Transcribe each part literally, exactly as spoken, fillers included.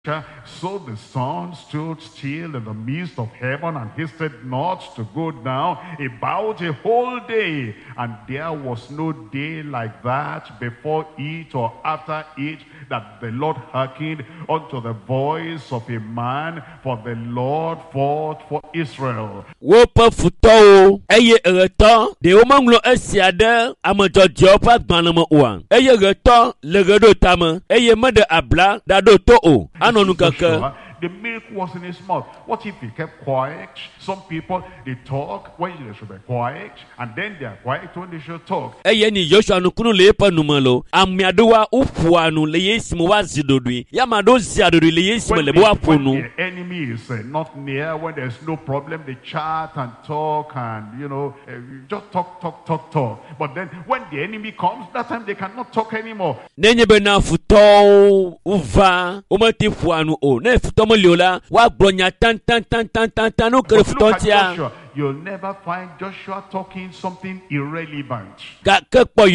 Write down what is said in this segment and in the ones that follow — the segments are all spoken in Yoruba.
So the sun stood still in the midst of heaven and hasted not to go down about a whole day. And there was no day like that before it or after it, that the Lord hearkened unto the voice of a man, for the Lord fought for Israel. Wopa futo eye ereto de omanglo esiade amajojo pa gbanamo wa. Eye reto legedo tama eye mede abla dado to o. Anonu kaka. The milk was in his mouth. What if he kept quiet? Some people, they talk when they should be quiet, and then they are quiet when they should talk. Eye ni Joshua nukunu lepa numalo. Amiadowa ufuanu le yesimu wa zidodwi. Yamado ziadodwi le yesimu le bwa punu. When the enemy is uh, not near, when there's no problem, they chat and talk and, you know, uh, just talk, talk, talk, talk. But then when the enemy comes, that time they cannot talk anymore. Nenye bena futo uva umati fuanu o. Ne futo moliola wa bronya tan tan tan tan tan tan no kere futontia. You'll never find Joshua talking something irrelevant. That man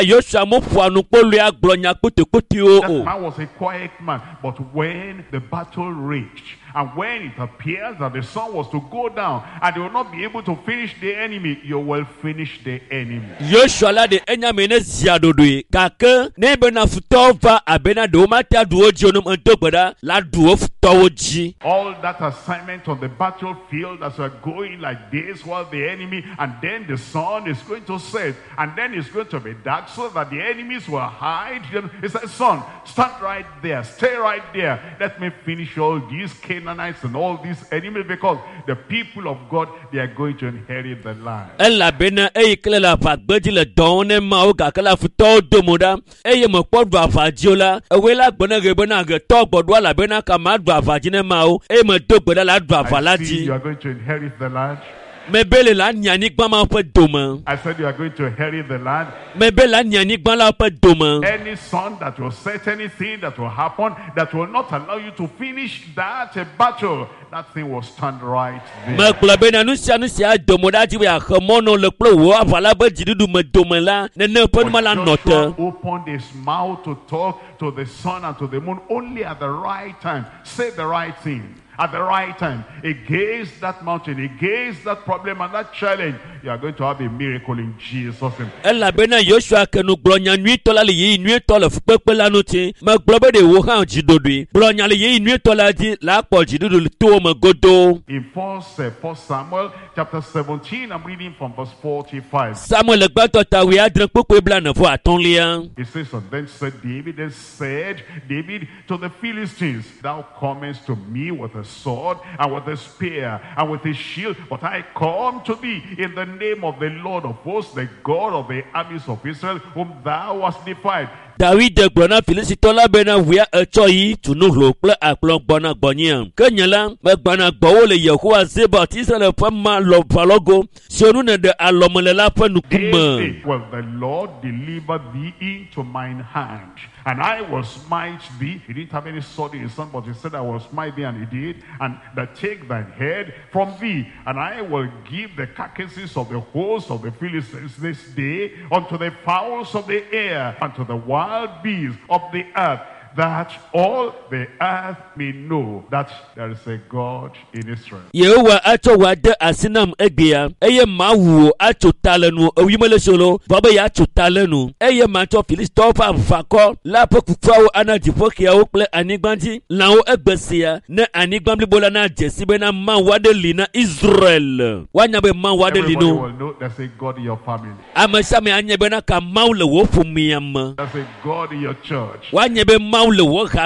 was a quiet man, but when the battle raged, and when it appears that the sun was to go down, and they will not be able to finish the enemy, you will finish the enemy. Joshua de enyamene ziadodwe kake nebe na futova abena do mata duoji onum antobada la duo futoji. All that assignment on the battlefield as we're going like this while the enemy, and then the sun is going to set, and then it's going to be dark so that the enemies will hide. He said, son, stand right there, stay right there. Let me finish all these Canaanites and all these enemies, because the people of God, they are going to inherit the land. Ella bena e klela bagbeji le donne ma o gakala futo domoda e mo podwa fajiola e wela gbona gebona ge to gbodwa la bena kama dwa fajine ma o e mo dogboda la dwa falaji. You are going to inherit the land. Mebele la nyani gbama pe doma. I said you are going to inherit the land. Mebele nyani gbala pe doma. Any sun that will set anything that will happen that will not allow you to finish that a battle, that thing will stand right there. Me klobe na nusia nusia domoda ji ya khamono le plo wo avala be jidudu me domela ne ne pon mala note. Opened his mouth to talk to the sun and to the moon only at the right time. Say the right thing at the right time, against that mountain, against that problem and that challenge. You are going to have a miracle in Jesus' name. Ella bena Joshua kenu glonya nui tola le yi nui tola fpepe la noti me globe de wo han jidodwi glonya le yi nui tola di la po jidudu to me godo. In first, uh, first Samuel chapter seventeen, I'm reading from verse forty-five. Samuel le gbato ta wi adre popo bla na fo atonlia. It says, and then said David, and said David to the Philistines, thou comest to me with a sword and with a spear and with a shield, but I come to thee in the name of the Lord of hosts, the God of the armies of Israel, whom thou hast defied. David de gbona Filisitola bena wia echo yi tunu hlo ple aklon gbona gbonyan kenyala me gbona gbowo le Yehowa zeba Israel fa ma lo balogo sionu ne de alomele la fa nukuma. Well, the Lord deliver thee into mine hand, and I will smite thee. He didn't have any sword in his hand, but he said, I will smite thee, and he did. And that take thine head from thee, and I will give the carcasses of the hosts of the Philistines this day unto the fowls of the air, and to the wild beasts of the earth, that all the earth may know that there is a God in Israel. Yehowa acho wade asinam egbia eye mawu acho talenu oyimele solo baba ya acho talenu eye macho Philistofa fako la pekufawo anajifokia okle anigbanji lawo egbesia ne anigbamli bola na jesibe na man wade lina Israel wanyabe man wade lino. Everybody will know there's a God in your family. Amashame anyebe na ka maule wo fumiyam. There's a God in your church. Wanyabe maule wo There's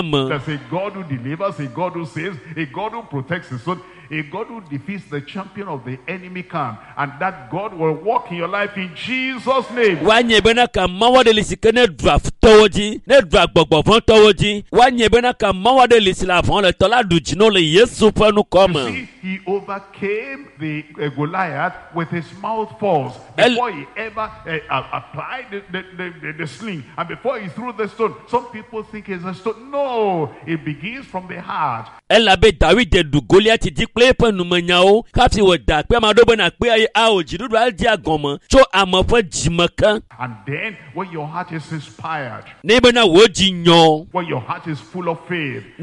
a God who delivers, a God who saves, a God who protects his own, a God who defeats the champion of the enemy camp, and that God will walk in your life in Jesus' name. Wanyebena ka mawade lisike ne draft towoji ne draft gbogbo fon towoji wanyebena ka mawade lisila fon le tola dujino le Yesu panu koma. See, he overcame the uh, Goliath with his mouth false before he ever uh, uh, applied the, the, the, the, the sling, and before he threw the stone. Some people think it's a stone. No, it begins from the heart. Ella be David de du Goliath di play panu manyao kapsi wo da pe ma do be na pe ai a o jidudu aldi agomo cho amofo jimaka. And then when your heart is inspired, ne be na wo jinyo when your heart is full of faith, ne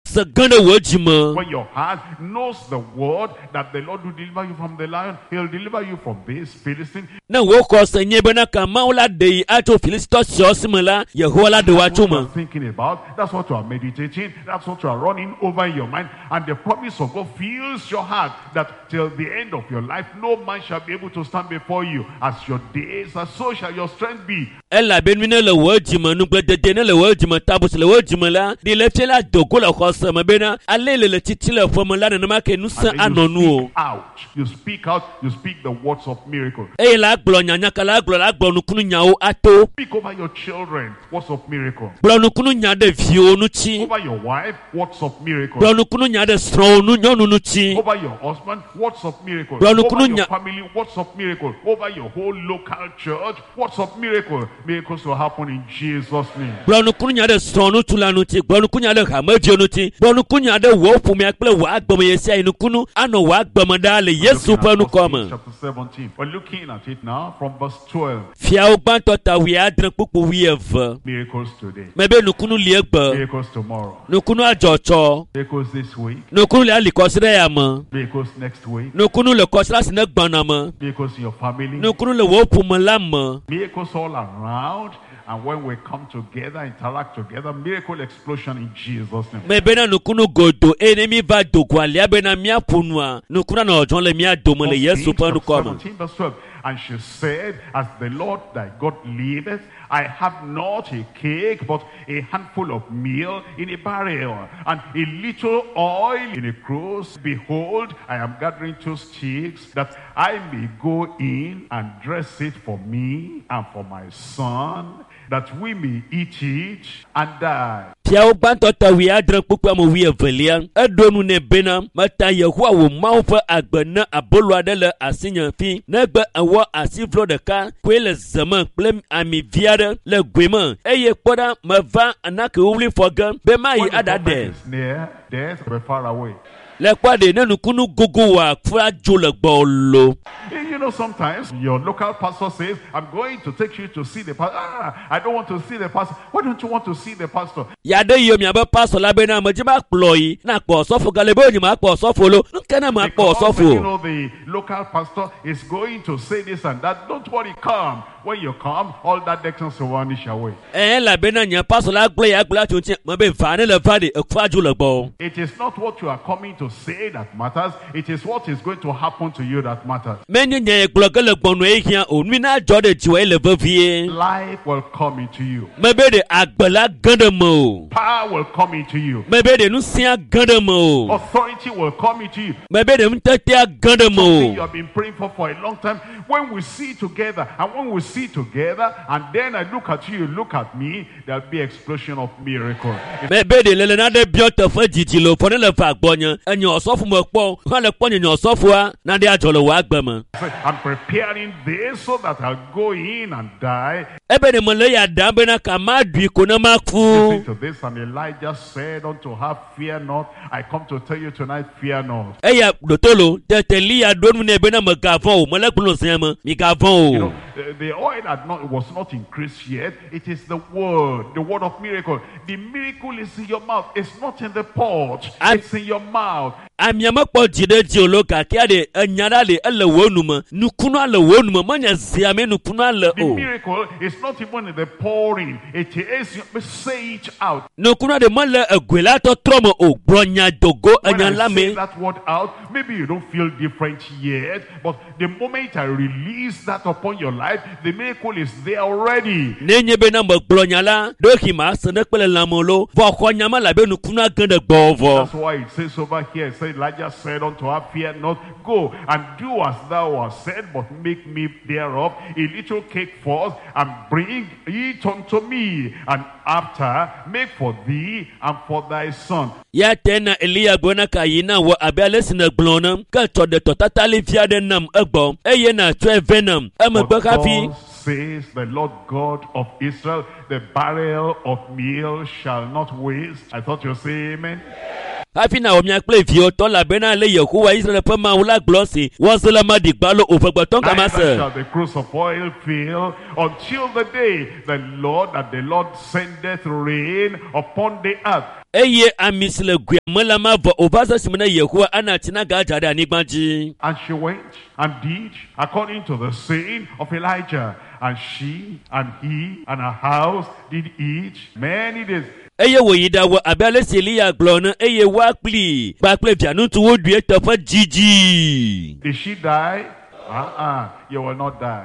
se gane wo jime. When your heart knows the word that the Lord will deliver you from the lion, he'll deliver you from this Philistine. Na wo ko se nye bena ka maula de ato Philisto sio simela Yehowa la de wa That's what you chuma. are thinking about. That's what you are meditating. That's what you are running over in your mind. And the promise of God fills your heart that till the end of your life, no man shall be able to stand before you. As your days are, so shall your strength be. Ela ben mine le wo jime nu gbe de ne le wo jime tabus le wo jime la di le fela dogo le ko se me bena ale le le titi le fo me la ne ma ke nu se And then anonu you o. speak out. You speak out. You speak the words of miracle. E la glo nyanya kala glo la glo nu kunu nyawo ato. Speak over your children. Words of miracle. Glo nu kunu nya de fio nu chi. Over your wife. Words of miracle. Glo nu kunu nya de stro nu nyonu nu chi. Over your husband, words of miracle. Brother, Over couldn't your ya- family, words of miracle. Over your whole local church, words of miracle. Miracles will happen in Jesus' name. Glo nu kunu nya de stro nu tula nu chi. Glo nu kunu nya de hamaje nu chi. Glo nu kunu nya de wo fumi akple wa gbome yesi ai nu kunu ano wa gbome da le Yesu pa nu Looking at koma. chapter seventeen. We're looking at it now from verse twelve. Fia o gbanto ta wi adren pupu wi eve. Miracles today. Mebe nu kunu li egbe. Miracles tomorrow. Nu kunu ajocho. Miracles this week. Nu kunu le alikosire ya mo. Miracles next week. Nu kunu le kosira sine gbana mo. Miracles in your family. Nu kunu le wo pumu la mo. Miracles all around. And when we come together, interact together, miracle explosion in Jesus' name. Mebe na nu kunu godo enemi va dogo ali abe na mia punua. Nu kunu na ojon le mia domo le Yesu pa nu koma. seventeen verse twelve. And she said, as the Lord thy God liveth, I have not a cake, but a handful of meal in a barrel, and a little oil in a cruse. Behold, I am gathering two sticks, that I may go in and dress it for me and for my son, that we may eat it and die. Pia o gbanto ta wi adren pupu mo wi evelia. Edo nu ne bena mata Yehowa wo mawo fa agbe na abolo ade le asinyan fi. Na gbe awo asivlo de ka kwe le zaman kple ami viade le gwema. Eye kpoda mava anake wuli foga be mai When the adade. prophet is near, death will be far away. Le kwade ne nu kunu gogo wa fura jo le gbolo. You know, sometimes your local pastor says, I'm going to take you to see the pastor. Ah, I don't want to see the pastor. Why don't you want to see the pastor? Yade yo mi abe pastor la be na mo jiba ployi na po sofo gale be oni ma po sofo lo. Nke na ma po Because, you sofo. know, the local pastor is going to say this and that. Don't worry, come. When you come, all that distance will vanish away. Eh la be na nya pastor la gble ya gble atun mo be va ne le va de ekwa jo le gbo. It is not what you are coming to say that matters. It is what is going to happen to you that matters. Menye nye gble le gbonu e hia onwi na jo de jiwe le vavie. Life will come into you. Mebe de agbela gande mo. Power will come into you. Mebe de nu sia gande mo. Authority will come into you. Mebe de mtete gande Something you mo. have been praying for for a long time. When we see together, and when we see together, and then I look at you, you look at me, there'll be explosion of miracle. Mebe de lele na de bioto fa jijilo fo ne le fa gbonya. Enye osofu mo po. Ha le po nye osofu a na de ajolo wa agbema. I'm preparing this so that I'll go in and die. Ebe de mo le ya da be na ka ma dui ko na ma Listen ku. to this, and Elijah said unto her, fear not. I come to tell you tonight, fear not. Eya dotolo de telia donu ne be na mo gavon o mo le gbolo se mo. Mi gavon You o. know, the, the oil had not was not increased yet. It is the word, the word of miracle. The miracle is in your mouth. It's not in the pot. And- It's in your mouth. Amiama kpɔ dzi ɖe dzi olo gake de enyara le ele wo nume nukunu le wo nume menya zia me nukunu le The o miracle is not even in the pouring. It is, say it out. nukunu de me le egwe la tɔtrɔ me o gblɔ nya dogo When enya I la say me that word out, maybe you don't feel different yet, but the moment I release that upon your life, the miracle is there already. ne nye be na me gblɔ nya la ɖo xi ma se ne kple lãme lo vɔ xɔ nya me labe nukunu age ɖe gbɔ vɔ That's why it says over here, it says, Elijah said unto her, fear not, go and do as thou hast said, but make me thereof a little cake first, and bring it unto me, and after make for thee and for thy son. ya te na Eliya gblɔ na ka yi na wɔ abe ale si ne gblɔ na ke tsɔ de tɔtatali fia ɖe nam egbɔ eye na tsɔe ve nam emegbe But hafi. thus says the Lord God of Israel, the barrel of meal shall not waste. I thought you'd say amen. hafi na omia kple vio to la bena le Yehowa Israel pe ma wala glosi wazela ma digbalo ovegbeton kama se. Shall the cruse of oil fail until the day the Lord that the Lord sendeth rain upon the earth. Eye amisle gwemela ma vo ovasa simena Yehowa anatina gaja da nigbanji. And she went and did according to the saying of Elijah, and she and he and her house did eat many days. Eye wo yida wo abele Elia glona eye wa pli ba ple vianu tu wo due tofa jiji. Did she die? Uh-uh, you will not die.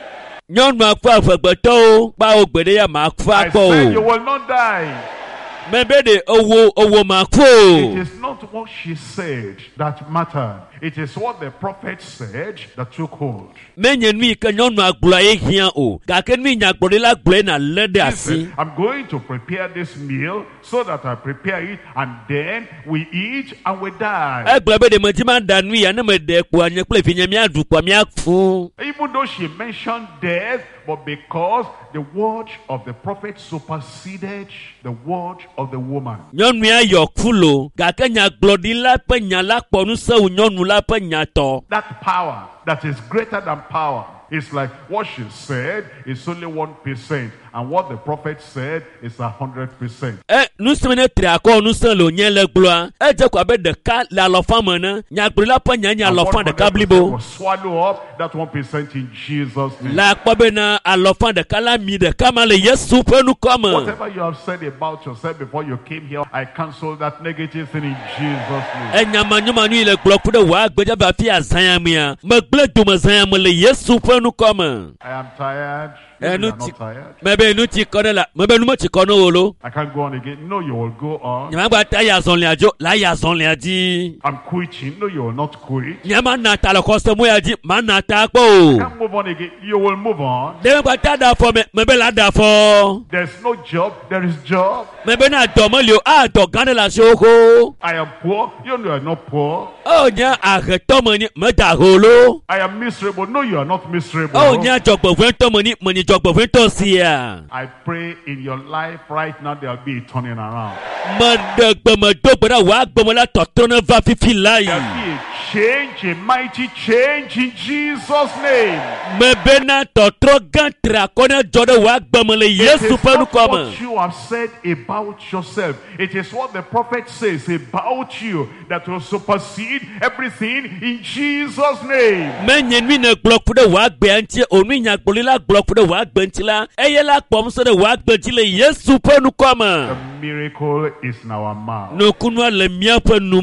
Nyon ma kwa fagbeto ba ogbede ya ma kwa I po. said you will not die. Mebede owo owo ma It ko. is not what she said that mattered. It is what the prophet said that took hold. Menye nui ka nyon ma gbula e hian o. Ka ke nui nya gbode la gbole na lede He asi. said, I'm going to prepare this meal so that I prepare it and then we eat and we die. E gbole be de mo ti ma da nui ya na me de po anye kple fi nya mi adu po mi afun. Even though she mentioned death, but because the word of the prophet superseded the word of the woman. Nyɔnu ya yɔ kulo gake nyagblɔɖi la ƒe nya la kpɔ nu se wu nyɔnu la ƒe nya tɔ. That power that is greater than power. It's like what she said is only one percent, and what the prophet said is a hundred percent. E nuseme ne tri akɔ nusẽ le wònye le gblɔa edze ko abe ɖeka le alɔfa me ne nyagblɔla ƒe nya nye alɔfa ɖeka blibo. Will swallow up that one percent in Jesus' name. La kpɔ be na alɔfa ɖeka la mi ɖeka ma le Yesu ƒe nukɔ me. Whatever you have said about yourself before you came here, I cancel that negative thing in Jesus' name. Enyamanyɔmanu yi le gblɔ ku ɖe wòa gbedze be afi azãya mea megble domezãya me le Yesu ƒe nukɔ me. I am tired. Maybe you are not tired. Mebe nu ti kɔ ɖe la mebe nu me ti kɔ ne wo lo. I can't go on again. No, you will go on. Nyamagba ta ya zɔnlia dzo la ya zɔnlia dzi. I'm quitting. No, you will not quit. Nyama na ta le xɔse mo ya dzi ma na ta kpɔ o. Can't move on again. You will move on. Ɖemegba ta da afɔ me mebe la da afɔ. There's no job. There is job. Mebe na dɔ me li o a dɔ gã ɖe le asi wo ko. I am poor. You know you are not poor. O nye ahetɔ me ni me da ho lo. I am miserable. No, you are not miserable. O nye dzɔgbevɔ̃tɔ me ni me ni dzɔgbevɔ̃tɔ sia. I pray in your life right now there will be a turning around. Me ɖe gbeme do gbe ɖa wòa gbeme la tɔtrɔ ne va fifi la yi. There will be a change, a mighty change in Jesus' name. Mebe na tɔtrɔ gã tri akɔ ne dzɔ ɖe wòa gbeme le It Yesu is ƒe not nukɔ what me. you have said about yourself. It is what the prophet says about you that will supersede everything in Jesus' name. Menye nui ne gblɔ ku ɖe wòa gbea ŋuti o nui nyagbɔli la gblɔ ku ɖe wòa gbe ŋuti la eye la kpɔm se ɖe wòa gbe dzi le Yesu ƒe nukɔ The me. miracle is in our mouth. Nukunua le míaƒe nu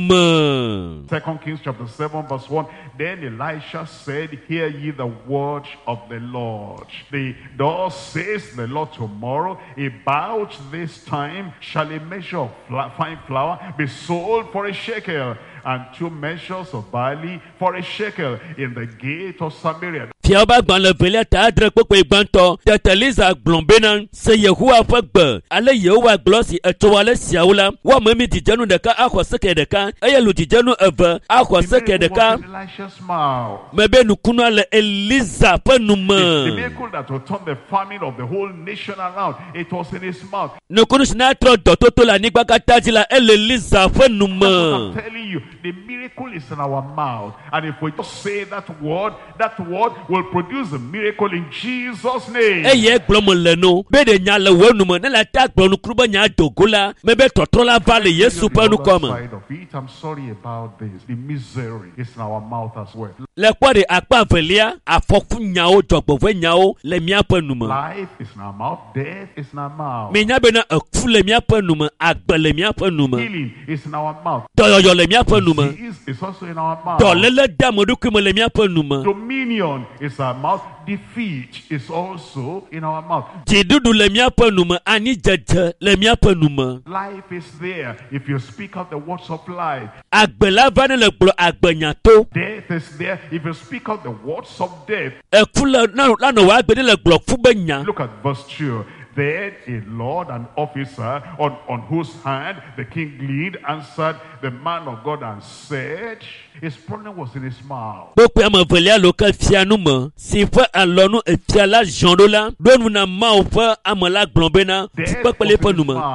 me. Second Kings chapter seven verse one. Then Elisha said, hear ye the word of the Lord. The thus says the Lord, tomorrow about this time shall a measure of fla- fine flour be sold for a shekel, and two measures of barley for a shekel in the gate of Samaria. Fiawo ba gbã le velia ta adre kpekpe gbãtɔ tete Liza gblɔ bena se Yehowa ƒe gbe ale Yehowa gblɔ si etso ale siawo la woame mi dzidzenu ɖeka axɔ seke ɖeka eye lu dzidzenu eve axɔ The seke miracle was ɖeka. in Elisha's mouth. Mebe nukunua le Eliza ƒe nu The me. miracle that will turn the famine of the whole nation around, it was in his mouth. Nukunu si na trɔ dɔtoto le anyigba katã dzi la ele Eliza ƒe nu That's what I'm me. telling you. The miracle is in our mouth. And if we just say that word, that word will produce a miracle in Jesus' name. Eye gblɔ me le no be ɖe nya le wo nu me ne le ta gblɔ nukuru be nya dogo la mebe tɔtrɔ la va le Yesu ƒe The other nukɔ me. side of it, I'm sorry about this. The misery is in our mouth as well. Le kpɔ ɖe akpa velia afɔku nyawo dzɔgbevɔ̃e nyawo le míaƒe nu me. Life is in our mouth. Death is in our mouth. Mi nya bena eku le míaƒe nu me agbe le míaƒe nu me Healing is in our mouth. dɔyɔyɔ le míaƒe nu me Disease is also in our mouth. dɔléle de ameɖokui me le míaƒe nu me Dominion is our mouth. Defeat is also in our mouth. dziɖuɖu le míaƒe nu me anyidzedze le míaƒe nu me Life is there if you speak out the words of life. agbe la va ne le gblɔ agbenyato Death is there if you speak out the words of death. eku le na la nɔ wòa gbe ne le gblɔ fu be nya. Look at verse two. Then a lord and officer on, on whose hand the king leaned answered the man of God and said, his problem was in his mouth. Kpekpe ame velia lo ke fia nu me si ƒe alɔnu efia la zhɔn ɖo la ɖo nu na Mawu ƒe ame la gblɔ bena Death kpekpe le was ƒe in nu his me mouth.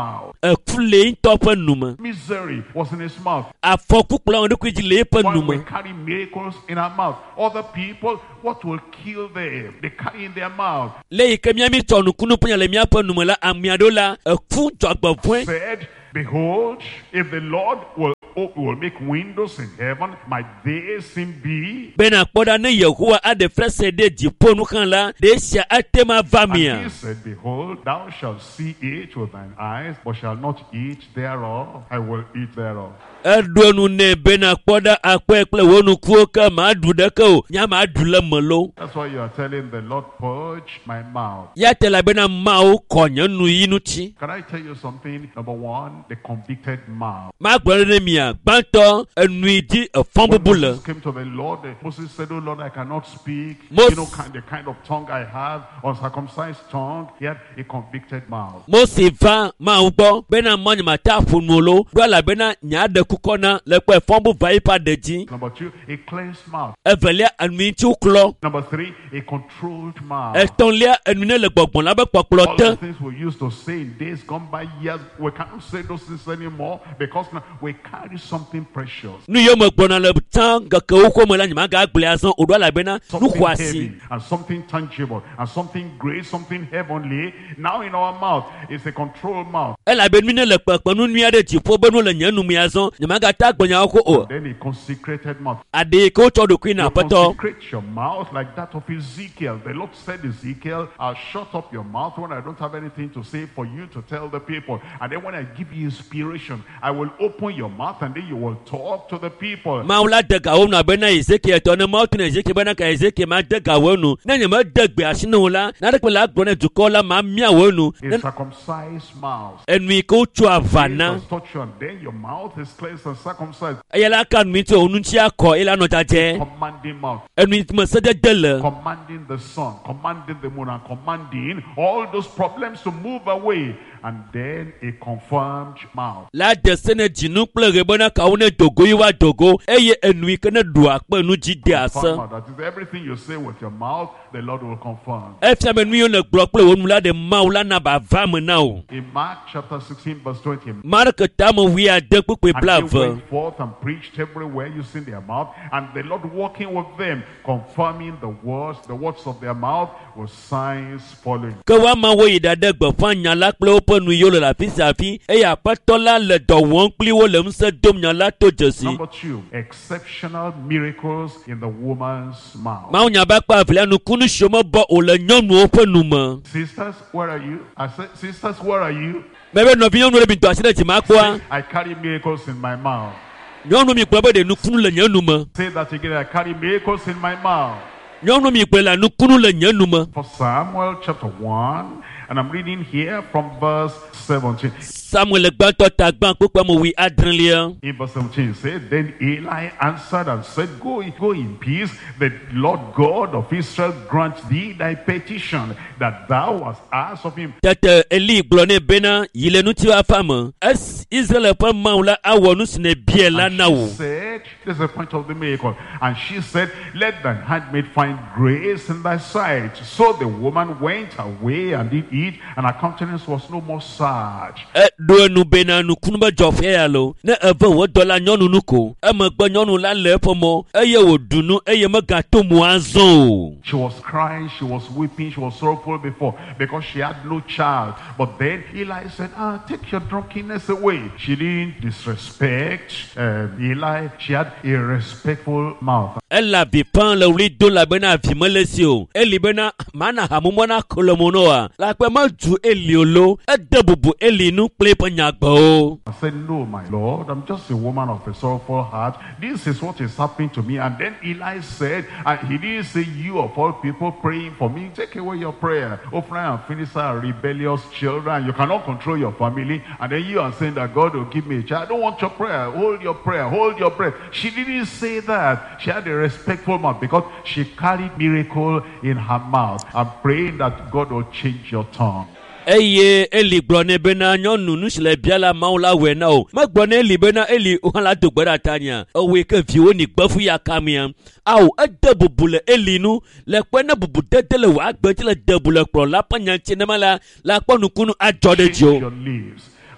ekule ntɔƒe nume. Misery was in his mouth. Afɔku kple ɔɖokui dzi le eƒe While we nume. carry miracles in our mouth, other people, what will kill them? They carry in their mouth. Le yi ke míami tsɔ nukunu ƒe nya le míaƒe nume la, ame aɖewo la eku dzɔgbevɔ̃e. Said, behold, if the Lord will, will make windows in heaven, might they seem be? Bena kpɔɖa ne Yehowa aɖe frese ɖe dziƒo nu xã la, ɖe sia ate ma va And mia. he said, behold, thou shalt see it with thine eyes, but shalt not eat thereof. I will eat thereof. Eɖo nu nɛ bena kpɔɖa akpɔe kple wo nukuwo ke maɖu ɖeke o, nya maɖu le me lo. That's why you are telling the Lord, purge my mouth. Ya te la bena Mawu kɔ nye nu yi ŋuti. Can I tell you something? Number one, the convicted mouth. Magblɔ ɖe ne mia, gbãtɔ enui dzi efɔ̃ When bubu le. Moses came to the Lord, Moses said, oh Lord, I cannot speak. Mos- You know, kind, the kind of tongue I have, uncircumcised tongue. He had a convicted mouth. Mose va Mawu gbɔ bena mɔ nyemata ƒo nu o lo, ɖo elabena nya ɖe kukɔ na le kpe fɔ̃ bu va yi ƒe aɖe dzi. Number two, a cleansed mouth. Evelia enui ŋuti klɔ. Number three, a controlled mouth. Etɔ̃lia enu ne le gbɔgbɔm la be kpɔkplɔ All te. the things we used to say in days gone by, years, we cannot say those things anymore because now we carry something precious. Nu yiwo me gbɔna le tsã ŋkekewo ƒe me la nyemaga agblẽ azɔ o ɖo elabena nu Something xɔ asi. heavy and something tangible and something great, something heavenly. Now in our mouth is a controlled mouth. Elabe nu ne le kpekpe nu nyui aɖe dziƒo be nu le nye nu me azɔ nyemagata agblẽnyawo ko o. Then a consecrated mouth. Aɖe yi ke wotsɔ ɖokui na You aƒetɔ. consecrate your mouth like that of Ezekiel. The Lord said, Ezekiel, I'll shut up your mouth when I don't have anything to say for you to tell the people. And then when I give you inspiration, I will open your mouth and then you will talk to the people. Mawu la de gawo nu abe na Ezekiel tɔ ne Mawu tu na Ezekiel bena ka Ezekiel ma de gawo nu. Ne nye me de gbe asi ne wo la, naneke la agblɔ ne dukɔ la ma mia wo nu. A circumcised mouth. Enui ke wotso ava na. Jesus touch you and then your mouth is cleansed and circumcised. Eya la ka nu tso onu ŋuti akɔ eye la nɔ dzadze. Commanding mouth. Enui me sedede le. Commanding the sun, commanding the moon, and commanding all those problems to move away. And then a confirmed mouth. La de se ne dzinu kple ɣe bena kawo ne dogo yi wa dogo eye enui ke ne ɖu akpe nu dzi de ase. Confirm mouth. That is everything you say with your mouth, the Lord will confirm. Efia be nu yiwo le gblɔ kple wo nu la de Mawu la na ba va me na o. In Mark chapter sixteen verse twenty. Mark tame wi ade kpekpe And bla they ve. went forth and preached everywhere using their mouth, and the Lord walking with them, confirming the words, the words of their mouth, with signs following. Ke woama wo yi ɖaɖe gbeƒã nya la kple woƒe nu yiwo le le afi sia afi eye aƒetɔ la le dɔ wɔm kpli wo le ŋusẽ dom nya la to dzesi. Number two, exceptional miracles in the woman's mouth. Mawu nya ba kpa avilia nukunu siome bɔ o le nyɔnuwo ƒe nu me. Sisters, where are you? I said, sisters, where are you? Mebe nɔvi nyɔnu ɖe bi tɔ asi ɖe dzima kpɔa. I carry miracles in my mouth. Nyɔnu mi gblɔ be ɖe nukunu le nye nu me. Say that again. I carry miracles in my mouth. Nyɔnu mi gblɔ la nukunu le nye nu me. For Samuel chapter one, and I'm reading here from verse seventeen. Samuel gbãtɔ ta gbã kpekpe me wi adrelia. In verse seventeen, it said, then Eli answered and said, Go, go in peace. The Lord God of Israel grant thee thy petition that thou hast asked of him. Tete Eli gblɔ nɛ bena yi le nuti wa fa me. Es Israel ƒe Mawu la awɔ nu si ne bie la na wo. She said, this is the point of the miracle. And she said, let thine handmaid find grace in thy sight. So the woman went away and did eat, and her countenance was no more sad. Eɖo enu bena nukunu be dzɔ fia ya lo. Ne eve wo dɔ la nyɔnu nu ko. Emegbe nyɔnu la le eƒe mɔ eye wòɖu nu eye megato mo azɔ o. She was crying, she was weeping, she was sorrowful before because she had no child. But then Eli said, ah, take your drunkenness away. She didn't disrespect uh, Eli. She had a respectful mouth. Ela vi pãn le wli do la bena vi mele si o. Eli bena mana hamumɔ na kolomo noa. La kpe ma du Eli o lo. Ede bubu Eli nu kple eƒe nyagbe o. I said, no, my Lord, I'm just a woman of a sorrowful heart. This is what is happening to me. And then Eli said, and he didn't say, you of all people praying for me, take away your prayer. Ophni and Phinehas are rebellious children. You cannot control your family. And then you are saying that God will give me a child. I don't want your prayer. Hold your prayer. Hold your breath. She didn't say that. She had a respectful mouth because she carried miracle in her mouth. I'm praying that God will change your tongue. Eye Eli gblɔ nɛ bena nyɔnu nu si le bia la Mawu la wɔe na o. Megblɔ nɛ Eli bena Eli wohã la do gbe ɖa ta nia. Ewoe ke viwo ni gbefu ya kamia. Awo ede bubu le Eli nu le kpe ne bubu dede le wòa gbe dzi le de bu le kplɔ la ƒe nyaŋtsi ne ma la la kpɔ nukunu adzɔ ɖe dzi o. Your lips.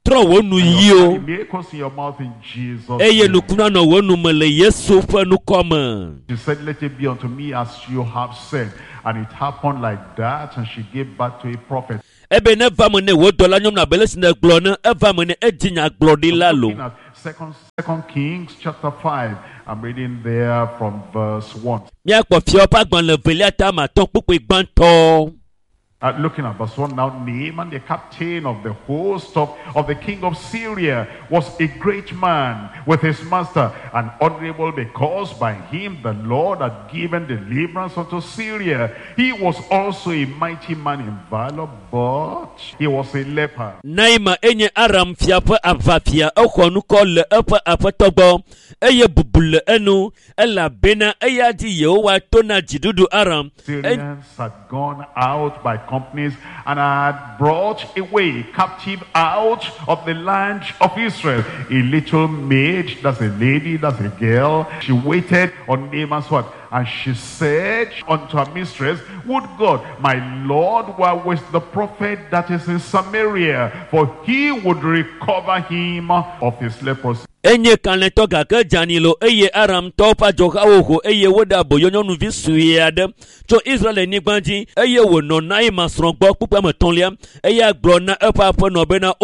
trɔ wo nu yi o. miracles in your mouth in Jesus' eye name. nukuna nɔ wo nu me le Yesu ƒe nukɔme. She said, let it be unto me as you have said. And it happened like that, and she gave birth to a prophet. Ebe ne va me ne wo dɔ la nyɔnu na bele si ne gblɔ ne eva me ne edzi nya gblɔ la lo. Looking at Second, Second Kings chapter five. I'm reading there from verse one. Miakpɔ fiɔ ƒe agbalẽ velia ta ma tɔn kpukpui gbãtɔ. Uh, looking at verse one now, Naaman, the captain of the host of, of the king of Syria, was a great man with his master, and honorable because by him the Lord had given deliverance unto Syria. He was also a mighty man in valor, but he was a leper. Naima enye Aram fia ƒe avafia exɔ nukɔ le eƒe aƒetɔ gbɔ eye bubu le enu elabena eya di Yehowa to na dziɖuɖu Aram. Syrians had gone out by companies and had brought away captive out of the land of Israel a little maid, that's a lady, that's a girl. She waited on Naaman's what? And she said unto her mistress, would God, my Lord, were with the prophet that is in Samaria, for he would recover him of his leprosy. Enye kalẽtɔ gake dzanilo eye Aramtɔwo ƒe adzɔhawo ho eye woɖe aboyo nyɔnuvi sue aɖe tso Israelnyigba dzi eye wònɔ Naima srɔ̃ gbɔ kpukpua me tɔ̃lia eye gblɔ na eƒe aƒenɔ bena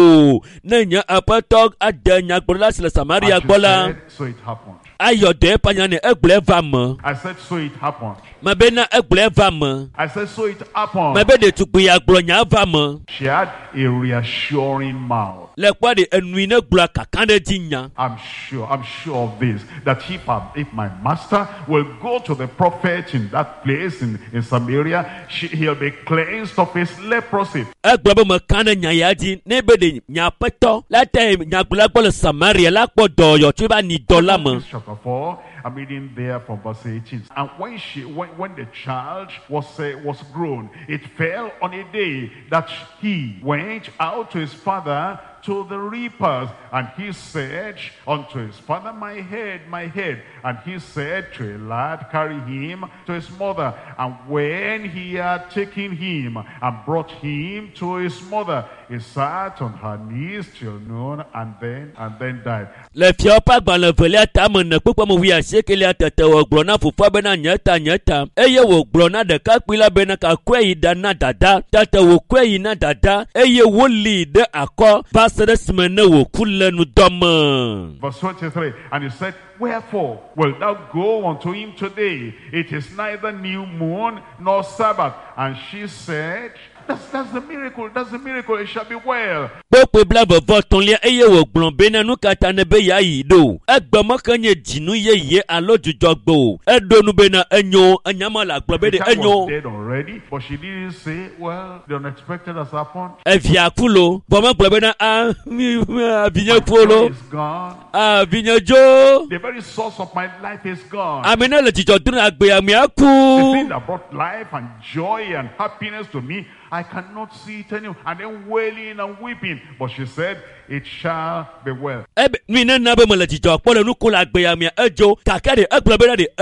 o ne nye aƒetɔ ade nyagblɔɖila si le Samaria gbɔ la So it happened. ayɔ dɔ eƒe nya ne egblɔ va me. I said, so it happened. Mebe na egblɔ va me. I said, so it happened. Mebe ɖetugbui ya gblɔ nya va me. She had a reassuring mouth. Le kpɔ ɖe enui ne gblɔ kaka ɖe dzi nya. I'm sure, I'm sure of this, that if, I, if my master will go to the prophet in that place in, in Samaria, she, he'll be cleansed of his leprosy. Egblɔ be meka ne nya ya dzi ne be ɖe nya aƒetɔ la te nyagblɔla gbɔ le Samaria la kpɔ dɔyɔ tso eba ni dɔ la me. Chapter four, I'm reading there from verse eighteen. And when she, when, when the child was uh, was grown, it fell on a day that he went out to his father to the reapers, and he said unto his father, my head, my head. And he said to a lad, carry him to his mother. And when he had taken him and brought him to his mother, he sat on her knees till noon, and then and then died. Le fiɔ ƒe agbalẽ velia tame ne kpekpe me wi asiekelia tete wògblɔ na fofoa bena nye ta nye ta eye wògblɔ na ɖekakpui la bena kakɔe yi da na dada tete wòkɔe yi na dada eye wolée ɖe akɔ va se ɖe esime ne wòku le nudɔ me. Verse twenty-three, and he said, wherefore wilt thou go unto him today? It is neither new moon nor Sabbath. And she said, That's, that's the miracle, that's the miracle, it shall be well. Kpokpe bla vevɔ tɔ̃lia eye wògblɔ bena nu katã ne be yeayi ɖo. Egbe meke nye dzinu yeye alo dzudzɔgbe o. Eɖo nu bena enyo, enyama le agblɔ be The ɖe child enyo. was dead already, but she didn't say, well, the unexpected has happened. Evia ku lo, vɔ megblɔ bena ah mi avinye My ku joy lo, is gone. avinye dzo. The very source of my life is gone. Ame ne le dzidzɔ dom na agbea mi The aku. thing that brought life and joy and happiness to me, I cannot see it anymore. And then wailing and weeping. But she said, it shall be well. Ebe mi ne na be me le dzidzɔ kpɔ le nuku le agbea mi edzo kaka ɖe egblɔ bena ɖe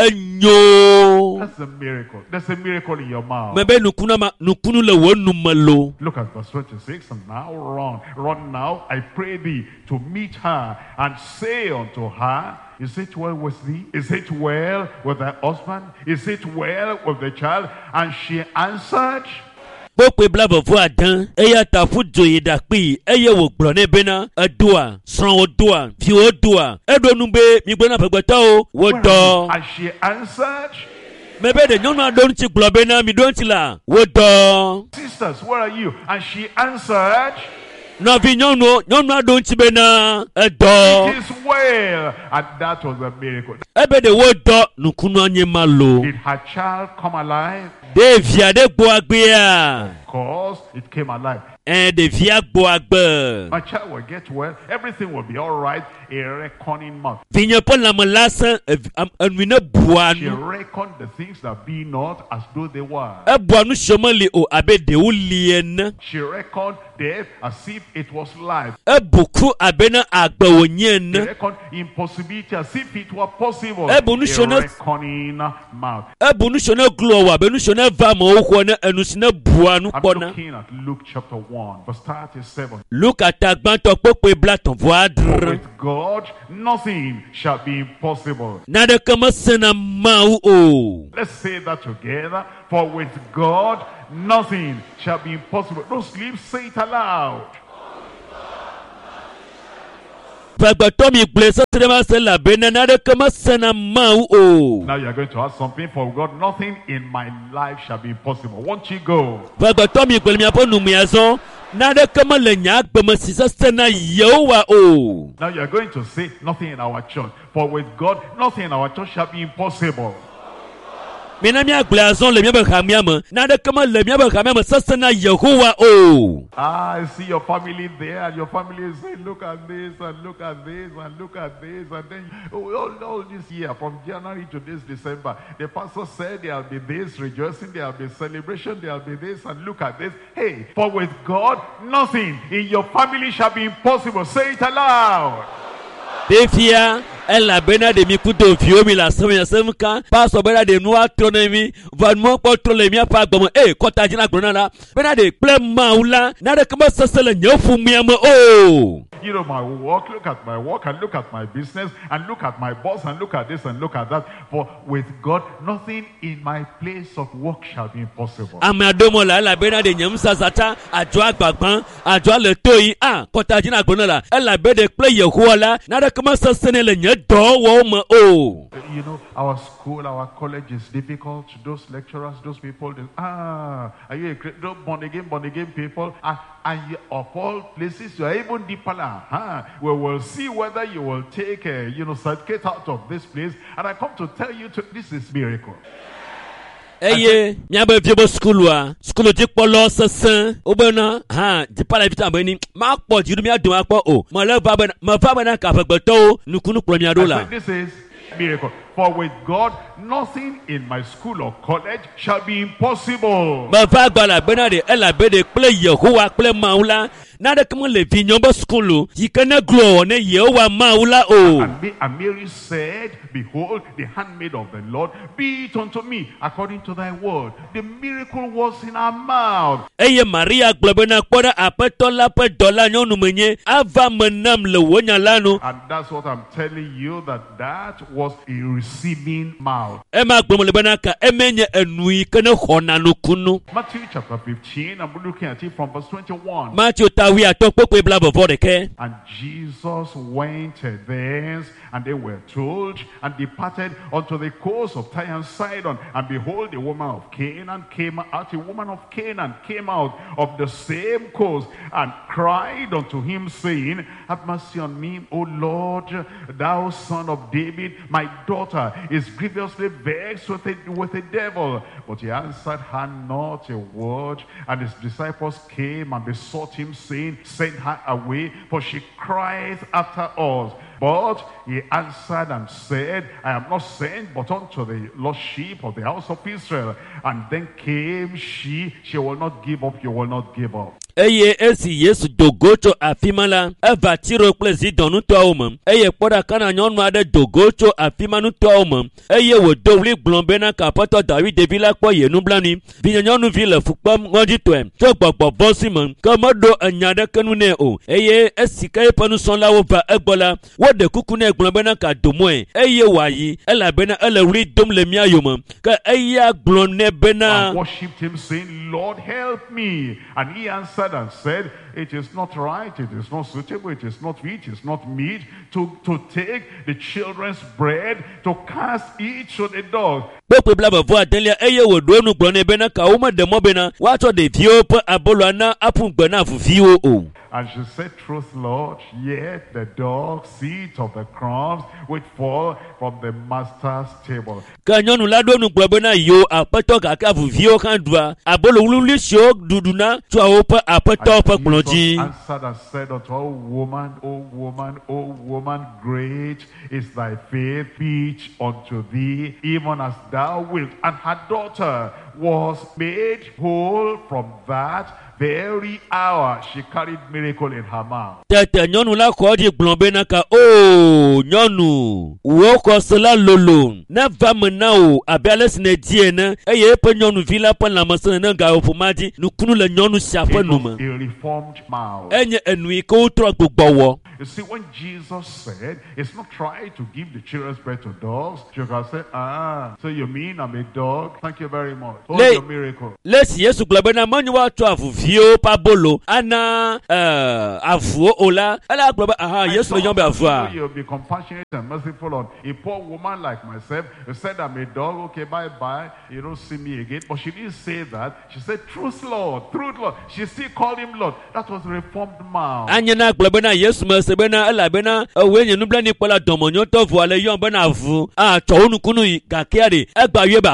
enyo. That's a miracle. That's a miracle in your mouth. Mebe nukunu ma nukunu le wo nu me lo. Look at verse twenty-six. And now run, run now, I pray thee, to meet her, and say unto her, is it well with thee? Is it well with thy husband? Is it well with the child? And she answered, Kpokpe bla vɔvɔ adã eya ta ƒu dzoyi ɖakpee eye wògblɔ nɛ bena edoa srɔ̃wò doa viwo doa eɖo nu be migblɔ na ƒegbetɔwo wodɔ. and she answered, Mebe ɖe nyɔnua ɖo ŋuti gblɔ bena mi ɖo ŋuti la wodɔ. sisters, where are you? And she answered, Nɔvi nyɔnuwo nyɔnua ɖo ŋuti bena edɔ. it is well. And that was a miracle. Ebe ɖe wodɔ nukunua nye ma lo. Did her child come alive? Ɖe via ɖe gbɔ agbea. Of course, it came alive. Ɛn ɖevia gbɔ agbe. My child will get well. Everything will be all right. A reckoning mouth. Vinye ƒe lãme lase enui ne bua She nu. reckoned the things that be not as though they were. Ebua nu sio meli o abe ɖewo li ene. She reckoned death as if it was life. Ebu ku abe ne agbe wònye She ene. reckoned impossibility as if it were possible. Ebu nu A sio ne reckoning mouth. ebu nu sio ne glo wɔ abe nu sio ne va amewo xɔ ne enu si ne bua nu I'm kpɔna. looking at Luke chapter twenty-one, verse thirty-seven. Luka tagbãtɔ kpekpe bla tɔ̃ vɔ For adre. with God, nothing shall be impossible. Naneke mesẽna Mawu o. Let's say that together. For with God, nothing shall be impossible. Don't sleep, say it aloud. Fagbãtɔ mi gblɔe sesẽ ma se elabena naneke mesẽna Mawu o. Now you're going to ask something. For God, nothing in my life shall be impossible. Won't you go? Fagbãtɔ mi gblɔe miaƒe nu mea zɔ. Naneke mele nye agbeme si sesẽ na Yehowa o. Now you're going to say, nothing in our church. For with God, nothing in our church shall be impossible. Mina miagblɔe azɔ le miaƒe hamea me. Naneke mele miaƒe hamea me sesẽ na Yehowa o. Ah, I see your family there, and your family is saying, look at this, and look at this, and look at this, and then oh, all, all this year, from January to this December, the pastor said there'll be this rejoicing, there'll be celebration, there'll be this, and look at this. Hey, for with God, nothing in your family shall be impossible. Say it aloud. Defia elabena de mi kudo vio mi la sema sema ka pastor bena de no atro na mi van mo potro le mi apa gbomo eh kota jina gbona la bena de ple maula na de kama sesele nyofu mi am o. You know my work, look at my work, and look at my business, and look at my boss, and look at this, and look at that. For with God, nothing in my place of work shall be impossible. Amadomo la elabena de nyam sasata ajo agbagban ajo le toyi ah kota jina gbona la elabe de ple Yehowa la na de kama sesele le nye do wo mo o. You know, our school, our college is difficult. Those lecturers, those people, they, ah, are you a great, those born again, born again people? Ah, and you, of all places, you are even deeper. Huh? We will see whether you will take a, you know, certificate out of this place. And I come to tell you, to, this is miracle. Eye miabe viebo school wa school di kpɔlɔ sesẽ wobena hã dipala vita beni ma kpɔ dziɖu mia do akpɔ o me le va bena me va bena ka vegbetɔwo nukunu kplɔ mia ɖo I la. said, this is miracle. For with God, nothing in my school or college shall be impossible. Me va gbala bena de elabe de kple Yehowa kple Mawu la naneke mele vi nyɔ be school o yi ke ne gblɔ ne Yehowa Mawu la o. And, Ma- and Mary said, behold, the handmaid of the Lord, be it unto me according to thy word. The miracle was in her mouth. Eye Maria gblɔ bena kpɔ ɖe aƒetɔ la ƒe dɔ la nyɔnu me nye ava me nam le wò nya la nu. And that's what I'm telling you, that that was a receiving mouth. Ema gblɔ me le bena ka eme nye enu yi ke ne xɔna nukunu. Matthew chapter fifteen, I'm looking at it from verse twenty-one. Matthew tawi atɔ kpekpe bla vɔvɔ ɖeke. And Jesus went thence, and they were told, and departed unto the coast of Tyre and Sidon. And behold, a woman of Canaan came out, a woman of Canaan came out of the same coast, and cried unto him, saying, have mercy on me, O Lord, thou son of David. My daughter is grievously vexed with a, with a devil. But he answered her not a word. And his disciples came and besought him, saying, send her away, for she crieth after us. But he answered and said, I am not sent but unto the lost sheep of the house of Israel. And then came she, she will not give up, you will not give up. Eye esi Yesu dogo tso afi ma la eva Tiro kple Zidon nutɔwo me eye kpɔ ɖa kana nyɔnu aɖe dogo tso afi ma nutɔwo me eye wòdo wli gblɔ bena ka aƒetɔ David ɖevi la kpɔ ye nublanui vinye nyɔnuvi le fu kpem ŋɔdzitɔe tso gbɔgbɔ bɔ si me ke meɖo enya ɖeke nu nɛ o eye esi ke eƒe nusrɔ̃lawo va egbɔ la woɖe kuku nɛ gblɔ bena ka do mɔe eye wòayi elabena ele wli dom le mía yome ke eya gblɔ nɛ bena. And worshipped him, saying, Lord, help me. And he answered and said, it is not right, it is not suitable, it is not fit, it is not meet to, to take the children's bread to cast it to the dog. Kpekpe bla bevɔ adelia eye wòɖo enu gblɔ nɛ bena ka womeɖe mɔ bena woatsɔ ɖeviwo ƒe abolo ana aƒu gbe na avuviwo o. And she said, truth, Lord, yet the dogs eat of the crumbs which fall from the master's table. Ke nyɔnu la ɖo nu gblɔ bena yo aƒetɔ gake avuviwo hã ɖua abolo wluwlui siwo ɖuɖuna tso woƒe aƒetɔ ƒe kplɔ Jesus dzi. answered and said unto her, O woman, O woman, O woman, great is thy faith, be it unto thee, even as thou wilt. And her daughter, was made whole from that very hour. She carried miracle in her mouth. Tete nyɔnu la kɔ di gblɔ be na ka o nyɔnu wo kɔ la lolo ne va me na o abe ale si ne die ne eye eƒe nyɔnuvi la ƒe lãmesẽ ne ga ƒoma dzi nukunu le nyɔnu sia ƒe nu me. A reformed mouth. Enye enu yi ke wotrɔ gbugbɔ wɔ. You see, when Jesus said, it's not trying to give the children's bread to dogs, you can say, ah, so you mean I'm a dog? Thank you very much. Hold Le, your miracle. Lesi Yesu gblɔ be na menye woatsɔ avuvio pa bolo ana uh, avuo o la ela gblɔ be aha Yesu le nyɔnu be avua. You'll be compassionate and merciful on a poor woman like myself. You said I'm a dog, okay, bye bye. You don't see me again. But she didn't say that. She said, truth, Lord, truth, Lord. She still called him Lord. That was reformed mouth. Anya na gblɔ be na Yesu me se be na ela be na ewe nye nubla ni kpɔla dɔmɔnyɔtɔ vo ale yɔn be na avu a tsɔ wo nukunu yi gakea de egba yɔ be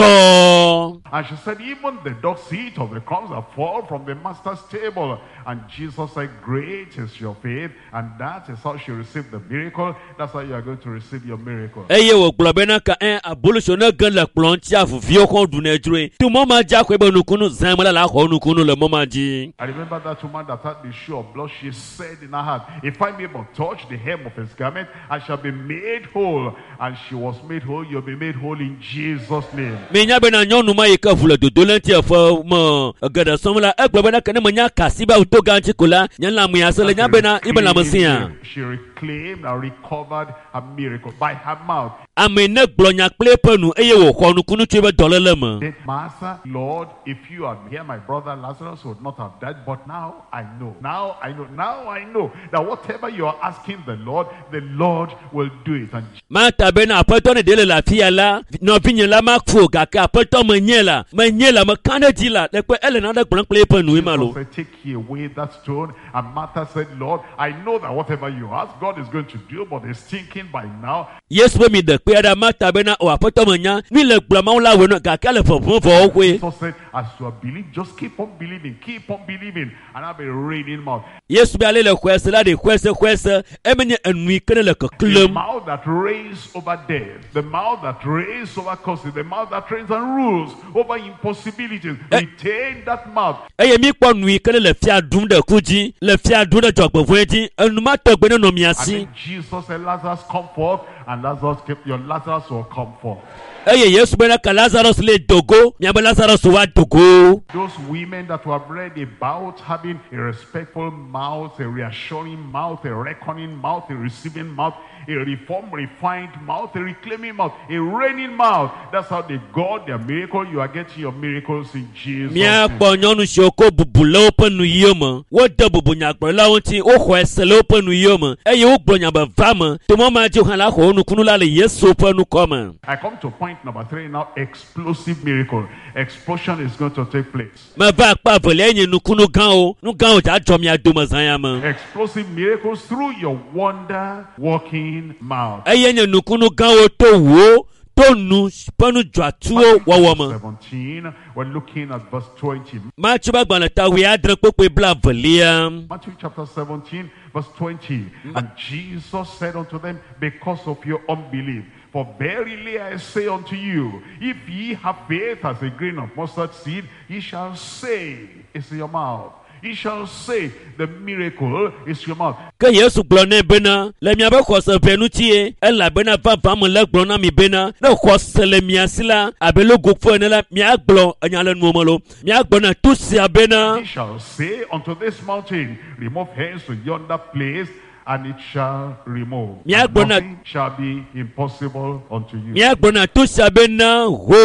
aƒetɔ. And she said, even the dogs eat of the crumbs that fall from the master's table. And Jesus said, great is your faith. And that is how she received the miracle. That's how you are going to receive your miracle. Eye wo gblɔ be na ka ɛn aboloso ne ge le kplɔn ŋuti avuviwo kɔ ɖu ne dzroe. Tu mɔ ma dzi akɔe be nukunu zã me la la xɔ nukunu le mɔ ma dzi. I remember that woman that had the issue of blood. She said in her heart, if I may but touch the hem of his garment, I shall be made whole. And she was made whole. You'll be made whole in Jesus' name. Me nya be na nyɔnu ma yi ke vu le dodo le ŋuti eƒe me geɖe sɔm la egblɔ be na ke ne me nya kasi be to ga ŋuti ko la nye lãme ase le nya be na ibe lãmesẽa. She reclaimed and recovered her miracle by her mouth. Ame ne gblɔ nya kple eƒe nu eye wòxɔ nukunu tso eƒe dɔléle me. Said, Master, Lord, if you had here, my brother Lazarus would not have died. But now I know. Now I know. Now I know that whatever you are asking the Lord, the Lord will do it. And Mata be na aƒetɔ ne de le lafia la nɔvinye la ma ƒo gake aƒetɔ me nye la me nye la me ka ɖe dzi la le kpe ele naɖe gblɔm kple eƒe nu ma lo. Jesus said, take ye away that stone. And Martha said, Lord, I know that whatever you ask, God is going to do, but it's thinking by now. Yesu be mi de kpe ɖa Mata be na o aƒetɔ me nya mi le gblɔm mawu la wɔ no gake le ƒeƒum vɔ woe. Jesus said, as you have believed, just keep on believing, keep on believing, and I'll be raining mouth. Yesu be ale le xɔese la de xɔese xɔese emenye enu yi ke ne le The keklem. mouth that reigns over death, the mouth that reigns over curses, the mouth that reigns and rules over impossibilities. Retain that mouth. Eye mi kpɔ nu yi ke ne le fia ɖum ɖe ku dzi le fia ɖum ɖe dzɔgbevɔ̃e dzi enu ma tɔgbe ne nɔ mia And si. then Jesus said, Lazarus, come forth, and Lazarus kept your Lazarus will come forth. Eye Yesu be na ka Lazarus le dogo miabe Lazarus wa dogo. Those women that were read about having a respectful mouth, a reassuring mouth, a reckoning mouth, a receiving mouth, a reformed, refined mouth, a reclaiming mouth, a reigning mouth. That's how they got their miracle. You are getting your miracles in Jesus' Mia name. kpɔ nyɔnu siwo ko bubu le woƒe nuyiwo me wode bubu nyagblɔlawo ŋuti woxɔ ese le woƒe nuyiwo me eye wogblɔ nya be va me tomɔ ma dzi hã la xɔ wo nukunu la le Yesu ƒe nukɔ me. I come to point number three now. Explosive miracle. Explosion is going to take place. Meva akpa avelia nye nukunu gãwo nu gãwo dza dzɔ mia dome zã ya me. Explosive miracles through your wonder working mouth. Eye nye nukunu gãwo to wo to nu ƒe nu dzɔatsuwo wɔwɔ me. seventeen, we're looking at verse twenty. Matthew be agbalẽ ta wi adre kpekpe bla avelia. Matthew chapter seventeen, verse twenty. And Jesus said unto them, because of your unbelief, for verily I say unto you, if ye have faith as a grain of mustard seed, ye shall say, it's in your mouth. Ye shall say, the miracle is your mouth. Ke Yesu gblɔ nɛ bena le miabe xɔse ʋe ŋutie elabena vavã me le gblɔ na mi bena ne xɔse le mia si la abe logo ƒe ene la miagblɔ enya le nuwo me lo miagblɔ na tu sia bena. Ye shall say unto this mountain, remove hence to yonder place, and it shall remove. Mia And gbɔna- nothing shall be impossible unto you. Miagblɔ na tu sia bena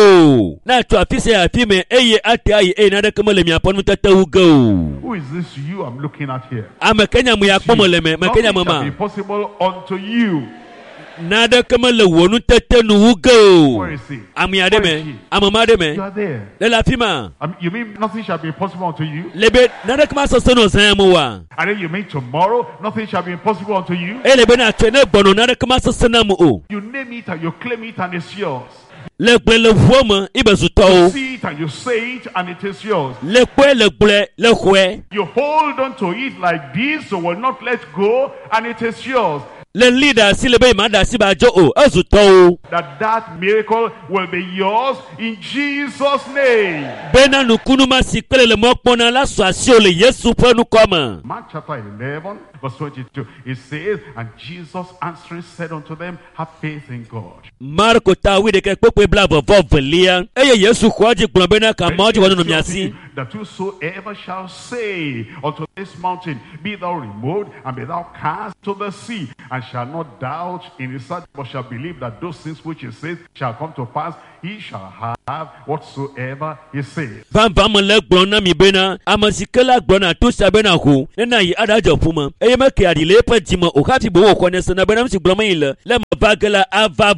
ho na tso afi sia afi me eye ate ayi eye naɖeke mele miaƒe nutetewu ge o. Who is this you I'm looking at here? Ame ke nya me ya kpɔ me le me me ke nya me Nothing shall ma be possible unto you. naɖeke mele wò nutete nuwu ge o. Where is he? Ame aɖe me ame ma ɖe me You are there. le le afi ma Um, you mean nothing shall be impossible unto you? le be naɖeke ma sese nɔ zã ya me wa And then you mean tomorrow nothing shall be impossible unto you? eye le be na tso ne gbɔnɔ naɖeke ma sese na me o. You name it and you claim it and it's yours. Le gblẽ le ʋuɔ me ibe You zutɔwo see it and you say it and it is yours. le kpɔe le gblẽ le xɔe You hold on to it like this, so will not let go, and it is yours. le leader si le be ma da si ba jo o azuto that that miracle will be yours in Jesus' name. bena nukunu ma si pele le mo pona la so asio le Yesu pe nu koma. Mark chapter eleven verse twenty-two, it says, and Jesus answering said unto them, have faith in God. Marko ta wi de ke pepe bla vo velia eye Yesu kwaji gbon bena ka moji wono miasi that whosoever shall say unto this mountain, be thou removed and be thou cast to the sea, and shall not doubt in his heart, but shall believe that those things which he says shall come to pass, he shall have whatsoever he says. Van van me le gbon na mi bena amasikela gbon na to sa bena ho na yi adajo fuma eye me ke adile pa jimo o ka ti bo ko ne na bena mi gbon me le le ma bagala ava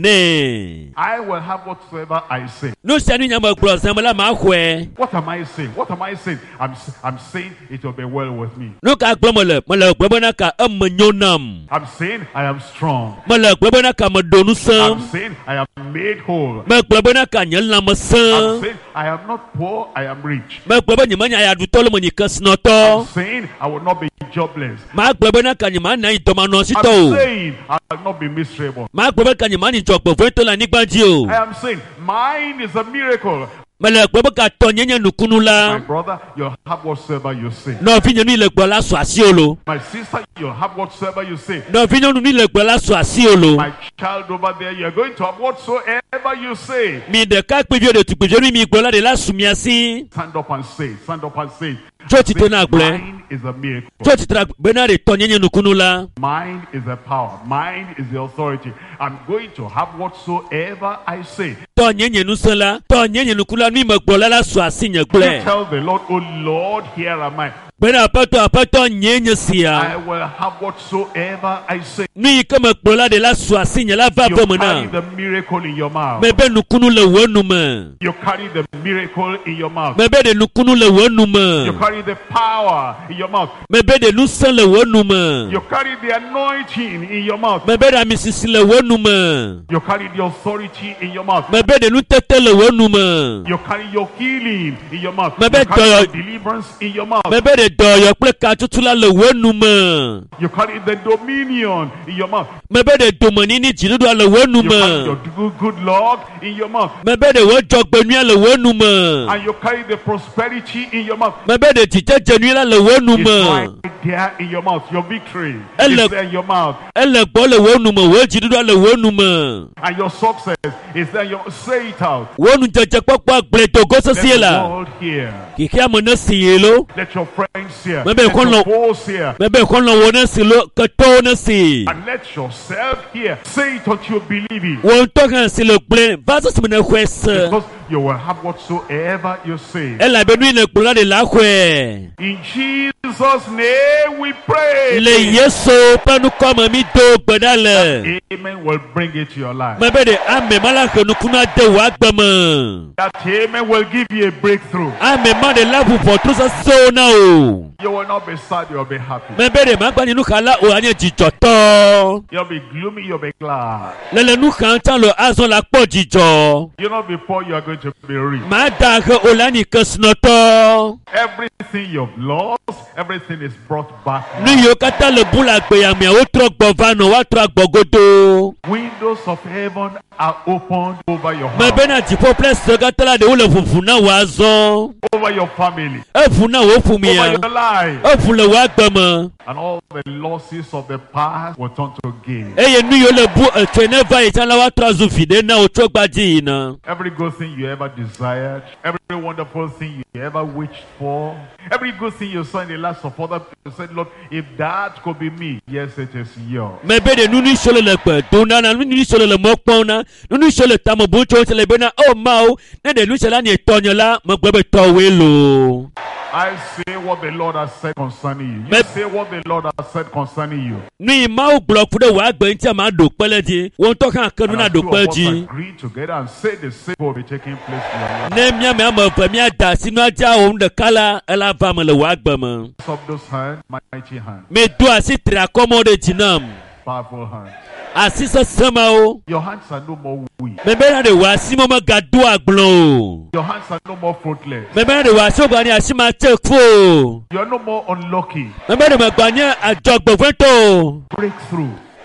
vamne. I will have whatsoever I say. No sanu nyama gbon samala ma hwe. What am I saying? What am I saying? I'm I'm saying it will be well with me. No ka gbon mo le mo le gbon na ka amnyonam. I'm saying I am strong. Mo le gbon na ka mo donu sam. I'm saying I am made whole. Me gbon na ka nyen la mo sam. I'm saying I am not poor, I am rich. Me gbon ni manya ya dutolo mo ni kasnoto. I'm saying I will not be jobless. Ma gbon na ka ni ma na itoma no I'm sito. saying I will not be miserable. Ma gbon ka ni ma ni jogbo fun to la nigbaji o. I am saying mine is a miracle. Mele gbon ka to nyenye nukunu la. My brother, you'll have whatsoever you say. No vinyo ni le gbon la so asiolo. My sister, you'll have whatsoever you say. No vinyo ni le gbon la so asiolo. My child over there, you're going to have whatsoever you say. Mi de ka pejo de tu pejo ni mi gbon la de la sumiasi. Stand up and say, stand up and say. Jo ti to na gble. Mine is a miracle. Jo ti tra bena de to nyenye nukunu la. Mine is the power. Mine is the authority. I'm going to have whatsoever I say. To nyenye nusela, to nyenye nukula ni me gbon la la so asinye gble. Tell the Lord, oh Lord, here am I. Bena apato apato nyenye sia. I will have whatsoever I say. Ni kama gbon la de la so asinye la va You vamna. carry the miracle in your mouth. Me be nukunu le wonu me. You carry the miracle in your mouth. Me be de nukunu le wonu You me. carry the power in your mouth. Me be de nusan le wonu me. You carry the anointing in your mouth. Me be de misisi le wonu me. You carry the authority in your mouth. Me be de nutete le wonu me. You carry your healing in your mouth. Me You be carry doyo- your deliverance in your mouth. Me be de doyo ple ka tutula le wonu me. You carry the dominion in your mouth. Me be de domani ni jinudu le wonu You carry your me. good, good luck in your mouth. Me be de wo jogbenu le wonu me. And you carry the prosperity in your mouth. Me be de jijejenu la le wonu It's me. right there in your mouth. Your victory Elle- is there in your mouth. Ele gbo le wonu me, wo jinudu le wonu me. And your success is there in your... Say it out. Wonu jeje popo agble to go so Let sie the la. world hear. Kiki amona sielo. Let your friends hear. Maybe Let kon your lo- foes hear. Me be kon lo wona silo ka to na si. And let yourself hear. Say it until you believe it. Won to kan silo gble, vaso se me na kwese. Because you will have whatsoever you say. Ela be nu le gbula de la kwe. In Jesus' name we pray. Le Yesu panu koma mi do gbadale. Amen will bring it to your life. Me be de ame mala kenu kuna de wa gbama. That amen will give you a breakthrough. Ame ma de la for to so na o. You will not be sad, you'll be happy. Me be de ma gba ninu kala o anye jijoto. You'll be gloomy, you'll be glad. Lele nu kan tan lo azon la po jijo. You'll not be poor, you are going to be rich. Ma da ke o la ni kasnoto. Everything you've lost, everything is brought back. Nu yo kata le bula gbe ya mi o tro gbo vano wa tro gbogodo. Windows of heaven are opened over your Me house, be na jipo place ga tala de o le fufu na wa zo. over your family, E fu na wo fu mi over ya. your life. E fu le wa gbama. And all the losses of the past will turn to gain. E ye nu yo le bu e twene va itan la wa tro zu fide na o tro gbaji na. Every good thing you ever desired, every wonderful thing you ever wished for, every good thing you saw in the lives of other people, said, Lord, if that could be me, yes, it is yours. Me be de nu ni solo le pe do na na nu ni solo le mo pon na. Nu ni solo ta mo bu cho le be na o ma o. Ne de nu se la ni tonyo la mo gbe be to we lo. I say what the Lord has said concerning you. You Me- say what the Lord has said concerning you. Ni ma o block fu de wa gbe nti ma do pele di. Won to kan kan And na as do two pe of us ji. agree together and say the same will be taking place in your life. Ne mia me ama fa mi ada sinu aja o de kala ela va me le wa gbe mo. Lift up those hands, mighty hands, Me do asi tra commode jinam. powerful hands. Asisa sama o. Your hands are no more weak. Me be na de wa si mo ma gadu agbon. Your hands are no more fruitless. Me be na de wa so gba ni asima chefu. You are no more unlucky. Me be de ma gba ni ajogbo fento. Breakthrough.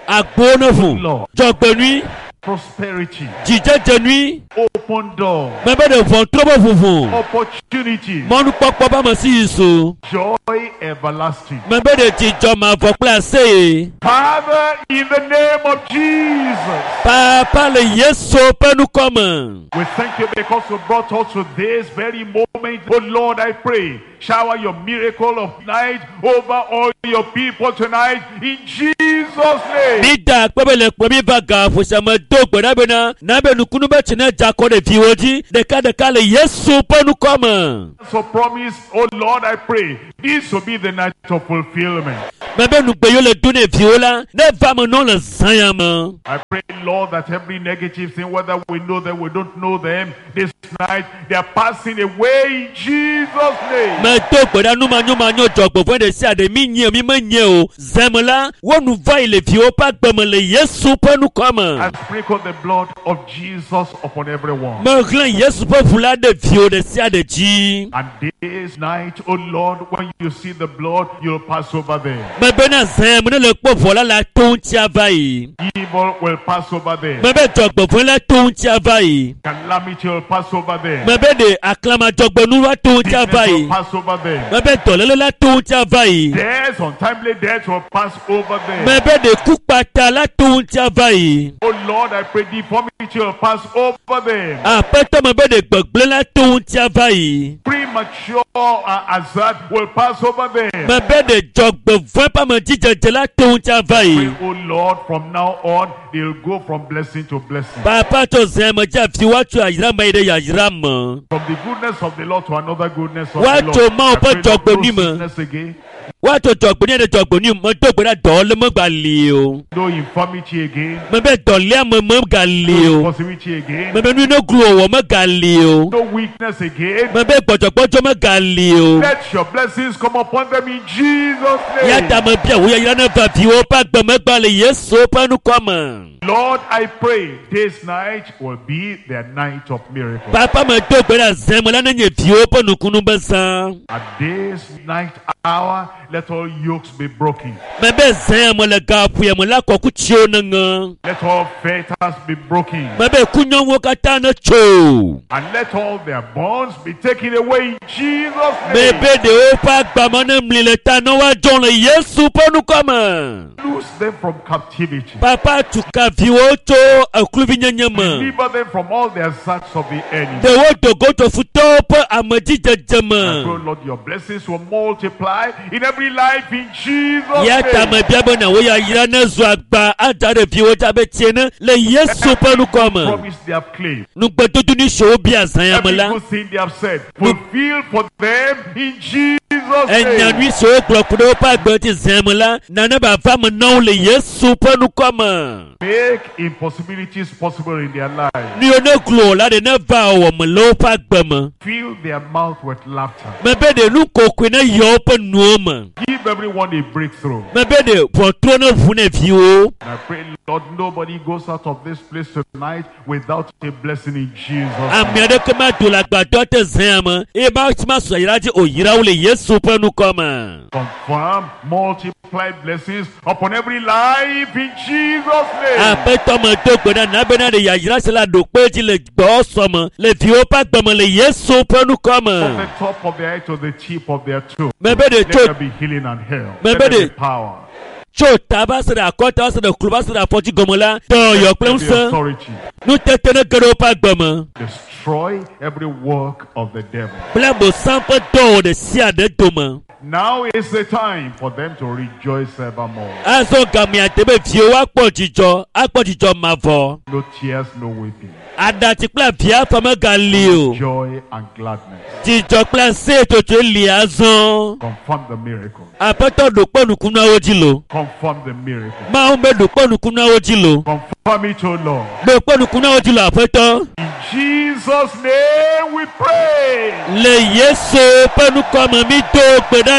agbónofun Lord. jọgbẹnui prosperity, jíjẹjẹnui open door, mẹbẹdẹ fọn trọbọ funfun opportunity, mọnu pọpọ bá mọ sí ìṣó joy everlasting. mẹbẹdẹ ti jọ máa fọ pílàsẹ. Father, in the name of Jesus, papa le yesu pẹnu kọmọ. we thank you because you brought us to this very moment. Oh Lord, I pray, shower your miracle of night over all your people tonight in Jesus' name. nídà pẹ́bẹ́lẹ̀ pẹ̀mí bàgà fòsàmọ́ dógbò nábẹ́nà nábẹ́nu kúnú bẹ́ẹ̀ tì náà jakọ́ de fi wọ́jí dẹ̀kadẹ̀ka le yesu pẹnu kọmọ. So promise, oh Lord, I pray, this will be the night of fulfillment. mẹbẹ́nu gbẹ̀yọ́ le dún ní fi wọ́n la ne va mọ̀ náà le zanya mọ́. I pray, Lord, that every negative thing, whether we know them, we don't know them, this night, they are passing away in Jesus' name. mẹ dógbò dá numanyumanyọ jọgbọ fún ẹ̀dẹ̀ sí àdé mi nyẹ mi mẹ nyẹ o zẹmọlá wọn nu va ilé fi wọ́n pa gbẹmọ le yesu pẹnu kọmọ. And sprinkle the blood of Jesus upon everyone. mẹ gílẹ̀ yesu pẹ fúlá de fi wọ́n de sí àdé jí. And this night, oh Lord, when you see the blood, you'll pass over there. mẹ bẹ́ẹ̀ náà zẹ́n mo ní lè pọ̀ fọ́lá la tó ń tí a bá yìí. Evil will pass over there. mẹ bẹ́ẹ̀ jọgbọ fún la tó ń tí a bá yìí. Calamity will pass over there. mẹ bẹ́ẹ̀ de àkàlàmàjọgbọ̀nù wa tó ń tí a bá Sickness will yìí. pass over there. mẹ bẹ́ẹ̀ tọ̀lẹ́lẹ́ la tó ń tí a bá yìí. Death, untimely death will pass over there. mẹ bẹ́ẹ̀ de kúpàtà la tó ń tí a bá yìí. Oh Lord, I pray deformity will pass over there. àpẹtọ mẹ bẹ́ẹ̀ de gbẹ̀gbẹ́ la tó ń tí a bá yìí. Premature uh, hazard will pass over there. mẹ bẹ́ẹ̀ de jọgbọ̀ fún pàmò jíjẹjẹ la tó ń tí a bá Pray, yìí. oh Lord, from now on, they'll go from blessing to blessing. pàápàá tó zẹ́n mọ jẹ́ àfi wá tó àyíra mọ èdè yàyíra mọ́. From the goodness of the Lord to another goodness of Wá the tó Lord. máa I bọ́ pray not jọgbọ̀ no nímọ̀. sickness again, wá tó jọgbọ̀ ní ẹ̀dẹ̀ jọgbọ̀ ní mọ dógbò dá dọ̀ọ́lẹ́ mọ́ gbà lé o. no infirmity again, mẹ bẹ́ẹ̀ dọ̀lẹ́ àmọ́ mọ́ gbà lé no o. impossibility again, mẹ bẹ́ẹ̀ nínú gulu ọ̀wọ́ mọ́ gà lé o. no weakness again. mẹ bẹ́ẹ̀ gbọ̀jọ̀gbọ́jọ́ mọ́ gà lé o. Let your blessings come upon them in Jesus' name. yàtà mọ bí àwọn yàrá náà bá bí wọ́n bá gbẹ̀mọ́ gbà lè yéṣu pẹ́nu kọ́ mọ̀. Lord, I pray this night will be their night of miracles. pápá mọ dógbò dá zẹ́mọ́ lánàá yẹ bí wọ́n pẹ́nu kunu bẹ́ sàn. At this night hour, let all yokes be broken. mẹ bẹ́ẹ̀ zẹ́mọ́ lẹ ga fúyẹ́ mọ́ lákọ̀ọ́kú tí ó nìyẹn. Let all fetters be broken. mẹ bẹ́ẹ̀ kúnyọ́ wọn ká tá náà tso. And let all their bonds be taken away in Jesus' mẹ name. bẹ́ẹ̀ de ó pa gbàmọ́ náà mìlẹ̀ tá náà wá jọ̀ lè yéṣu pẹ́nu kọ́ mọ̀. Loose them from captivity. pápá tuka fi wọ́n tó ẹ̀kúlùfín nyẹ́nyẹ́ mọ̀. Deliver them from all the assaults of the enemy. de wo dogo to futɔ ƒe amedzidze I me. pray, Lord, your blessings will multiply in every life in Jesus' ya name. tame bia be na wo ya yira ne zu agba ada ɖe viwo dza be tie ne le yesu ƒe nukɔme. Promise they have claimed. nugbedodo ni sewo bi azanya me Every la. good thing they have said, fulfill for them in Jesus' enya name. nui sewo gblɔ ku ɖe woƒe agbe ti zã me la nane bava me na wo le yesu ƒe nukɔme. Make impossibilities possible in their lives. nuyiwo ne glo la ɖe ne va wɔ me le woƒe agbe me. Fill their mouth with laughter. me be ɖe nu kokoe ne yɔ woƒe nuwo me. Give everyone a breakthrough. me be ɖe ʋɔtro ne ʋu ne viwo. And I pray, Lord, nobody goes out of this place tonight without a blessing in Jesus' ami name. aɖeke ma do le agbadɔ te zẽa me eye ma ma sɔ yira dzi o yira wo le yesu ƒe nukɔme. Confirm multiplied blessings upon every life in Jesus' name. aƒetɔ me do gbe ɖa na bena ɖe yayira se le aɖokpe dzi le gbɔsɔ me le viwo ƒe agbeme le yesu ƒe From the nukɔme. top of their head to the tip of their toe. me be ɖe Let tso there be healing and health. Me Let be there be de- power. tso ta va se ɖe akɔta va se ɖe klo va se ɖe afɔdzi gɔme la dɔyɔ kple Let there be ŋusẽ authority. nutete ne ge ɖe woƒe agbeme Destroy every work of the devil. kple bosan ƒe dɔwɔ ɖe sia ɖe dome. Now is the time for them to rejoice evermore. azɔ gamea de be viwo akpɔ dzidzɔ akpɔ dzidzɔ mavɔ No tears, no weeping. aɖatsi kple avia fa megali o. Joy and gladness. dzidzɔ kple aseyetsotso li azɔ. Confirm the miracle. aƒetɔ ɖo kpe nukunuawo dzi lo. Confirm the miracle. mawu be ɖo kpe nukunuawo dzi lo. Confirm it, O Lord. ɖo kpe nukunuawo dzi lo aƒetɔ. In Jesus' name we pray. le yesu ƒe nukɔme mi do gbe ɖa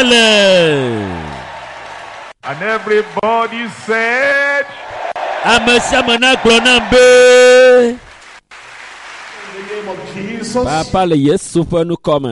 le. And everybody said, ame sia ame na gblɔ nam be. in the name of Jesus, papa le yesu ƒe nukɔme. we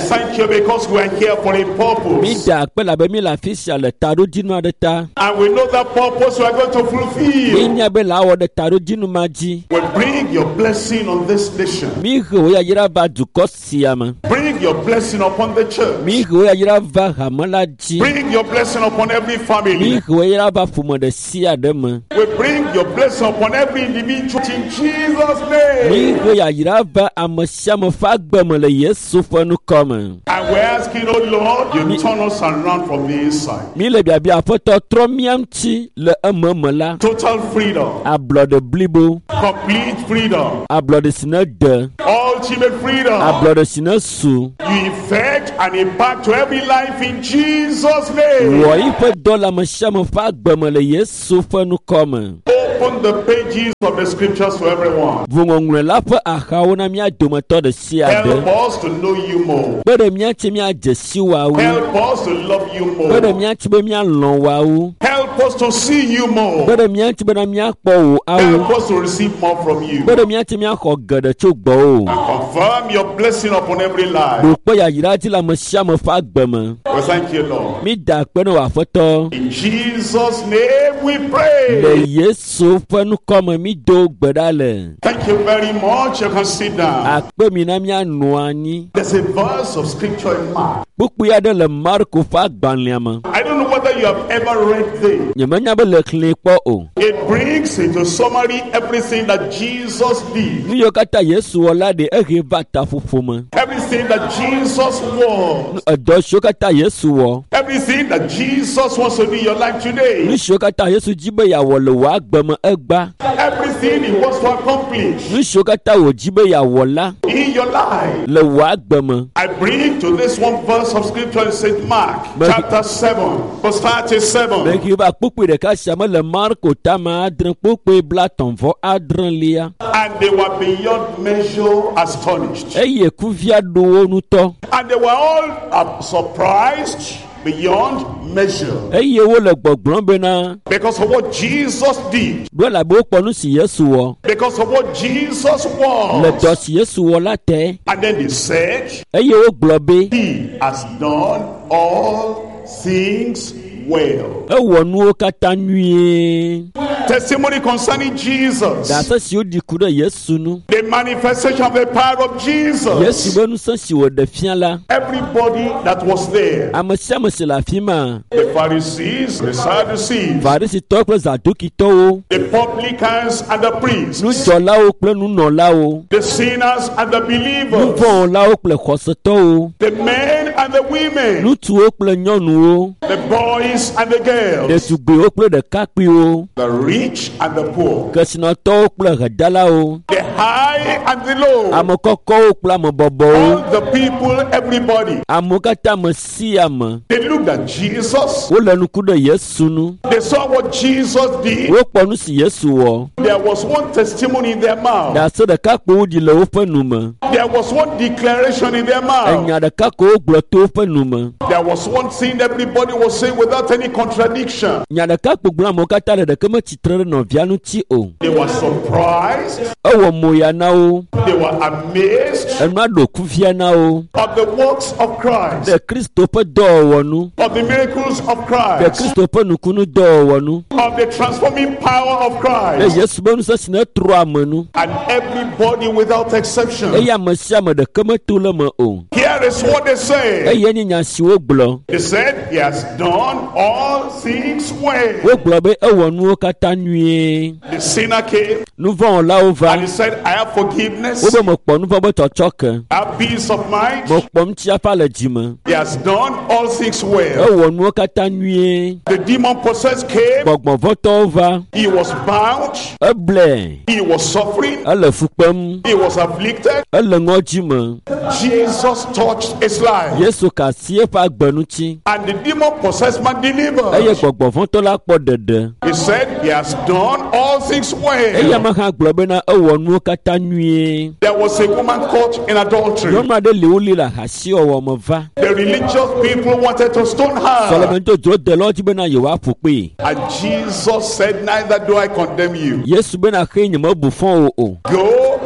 thank you because we are here for a purpose. da akpe la be mi la fisia le taro dinu ade ta. And we know that purpose we are going to fulfill. Mi nya be la wo de taro dinu maji. We bring your blessing on this nation. Mi ho ya yira ba duko siama. Bring your blessing upon the church. Mi ho ya yira va hamala ji. Bring your blessing upon every family. Mi ho ya ba fumo de sia de me. We bring your blessing upon every individual in Jesus' name. Mi ho ya yira va amosia mo fa gbe mo le Yesu fonu come. And we're asking, oh Lord, you turn us around from the inside. Mi le bia bia foto tro miam chi le amamala. Total freedom. A blood de blibo. Complete freedom. A blood de sinade. Ultimate freedom. A blood de sinasu. You effect and impact to every life in Jesus' name. Wo ife dola mo sha mo fa gbe mo le Yesu fonu come. Open the pages of the scriptures to everyone. Vungongre la fa ahawo na mi adomato de sia de. Help us to know you more. Bede mi achi mi ajesi wa wu. Help us to love you more. Bede mi achi be mi alon wa wu. Help us to see you more. Bede mi achi be na mi akpo wo awu. Help us to receive more from you. Bede mi achi mi akọ gede cho gbo o. Confirm your blessing upon every life. Do pe ya yira ti la mo sha mo fa gbe mo. We thank you, Lord. Mi da pe no wa foto. In Jesus' name we pray. Le Yesu fenu come mi do gbedale. Thank you very much. You can sit down. Akpe mi na mi anu ani. There's a verse of scripture in Mark. Buku ya de le Marko fa gbanliama. I don't know whether you have ever read this. Nyemanya be le kle po o. It brings into summary everything that Jesus did. Ni yo kata Yesu ola de ehe vata fufuma. Everything that Jesus was. Odo sho kata Yesu wo. Everything that Jesus wants to do in your life today. Ni sho kata Yesu jibe ya wo le wa gbemo egba. Everything he wants to accomplish. Ni sho kata wo jibe ya wo la. In your life. Le wa gbemo. I bring to this one verse of scripture in Saint Mark, but chapter seven, verse thirty-seven. Beki ba pupu de ka shama le Marko tama adren pupu bla tonvo adren lia. And they were beyond measure astonished. Eye kuvia do onu to. And they were all uh, surprised beyond measure. Eye wo le gbogbon be na. Because of what Jesus did. Bro la bo ponu si Yesu wo. Because of what Jesus was. Le do si Yesu wo la te. And then they said, Eye wo globe. He has done all things well. E wo nu o kata nwie. Testimony concerning Jesus. Da sa si odi ku de Yesu nu. The manifestation of the power of Jesus. Yesu be nu sa si wo de fian la. Everybody that was there. Amasia mo se la fima. The Pharisees, the Sadducees. Farisi to pe Zaduki to o. The publicans and the priests. Nu jola o pe nu no la o. The sinners and the believers. Nu fon la o pe koseto o. The men and the women. Nu tu o pe nyonu o. The boys and the girls. De tugbe o pe de kapi o. The rich and the poor. Kesina to o pe redala o. The high and the low. Amokoko o pe amobobo o. All the people, everybody. Amokata mo si am. They looked at Jesus. O le nu ku de Yesu nu. They saw what Jesus did. O ponu si Yesu wo. There was one testimony in their mouth. Da se de kapo di le o pe nu me. There was one declaration in their mouth. Enya de kako glo to pe nu me. There was one thing everybody was saying without any contradiction. Nya de kako glo amokata de de kema chitre no via nu ti o. They were surprised. E wo moya na o. They were amazed Enu ado ku via na o. of the works of Christ. De Kristo pe do wo nu. Of the miracles of De Christ. Kristo pe nu kunu do wo nu. Of the transforming power of De Christ. Yesu be nu sa sina tro amanu. And everybody without exception. E ya masia me de kema to le me o. Here is what they E say. ye ni nya si wo glo. They said, He has done all things well. Wo glo be e wo nu o kata nwie. The sinner came Nu von la o va. and he said, I have forgiveness. Wo be mo po nu va be chochoke. I have peace of mind. Mo pom tia fa le jima. He has done all things E well. wo nu o kata nwie. The demon possessed came. Gbogbo voto va. He was bound. E ble. He was suffering. E le fukpem. He was afflicted. E le ngojima. Jesus touched his life. Yesu ka sie fa gbenu chi. And the demon possessed man E ye delivered. gbogbo voto la po dede. He said, He has done all things E ya well. ma ha glo be na e wo nu o kata nwie. There was a woman caught in adultery. Yonu ade le o li la ha si owo mo va. The religious people wanted to stone her. Solomon to jo de lo ji be na ye wa fupe. And Jesus said, Neither do I condemn you. Yesu be na he nyama bu fon o o. Go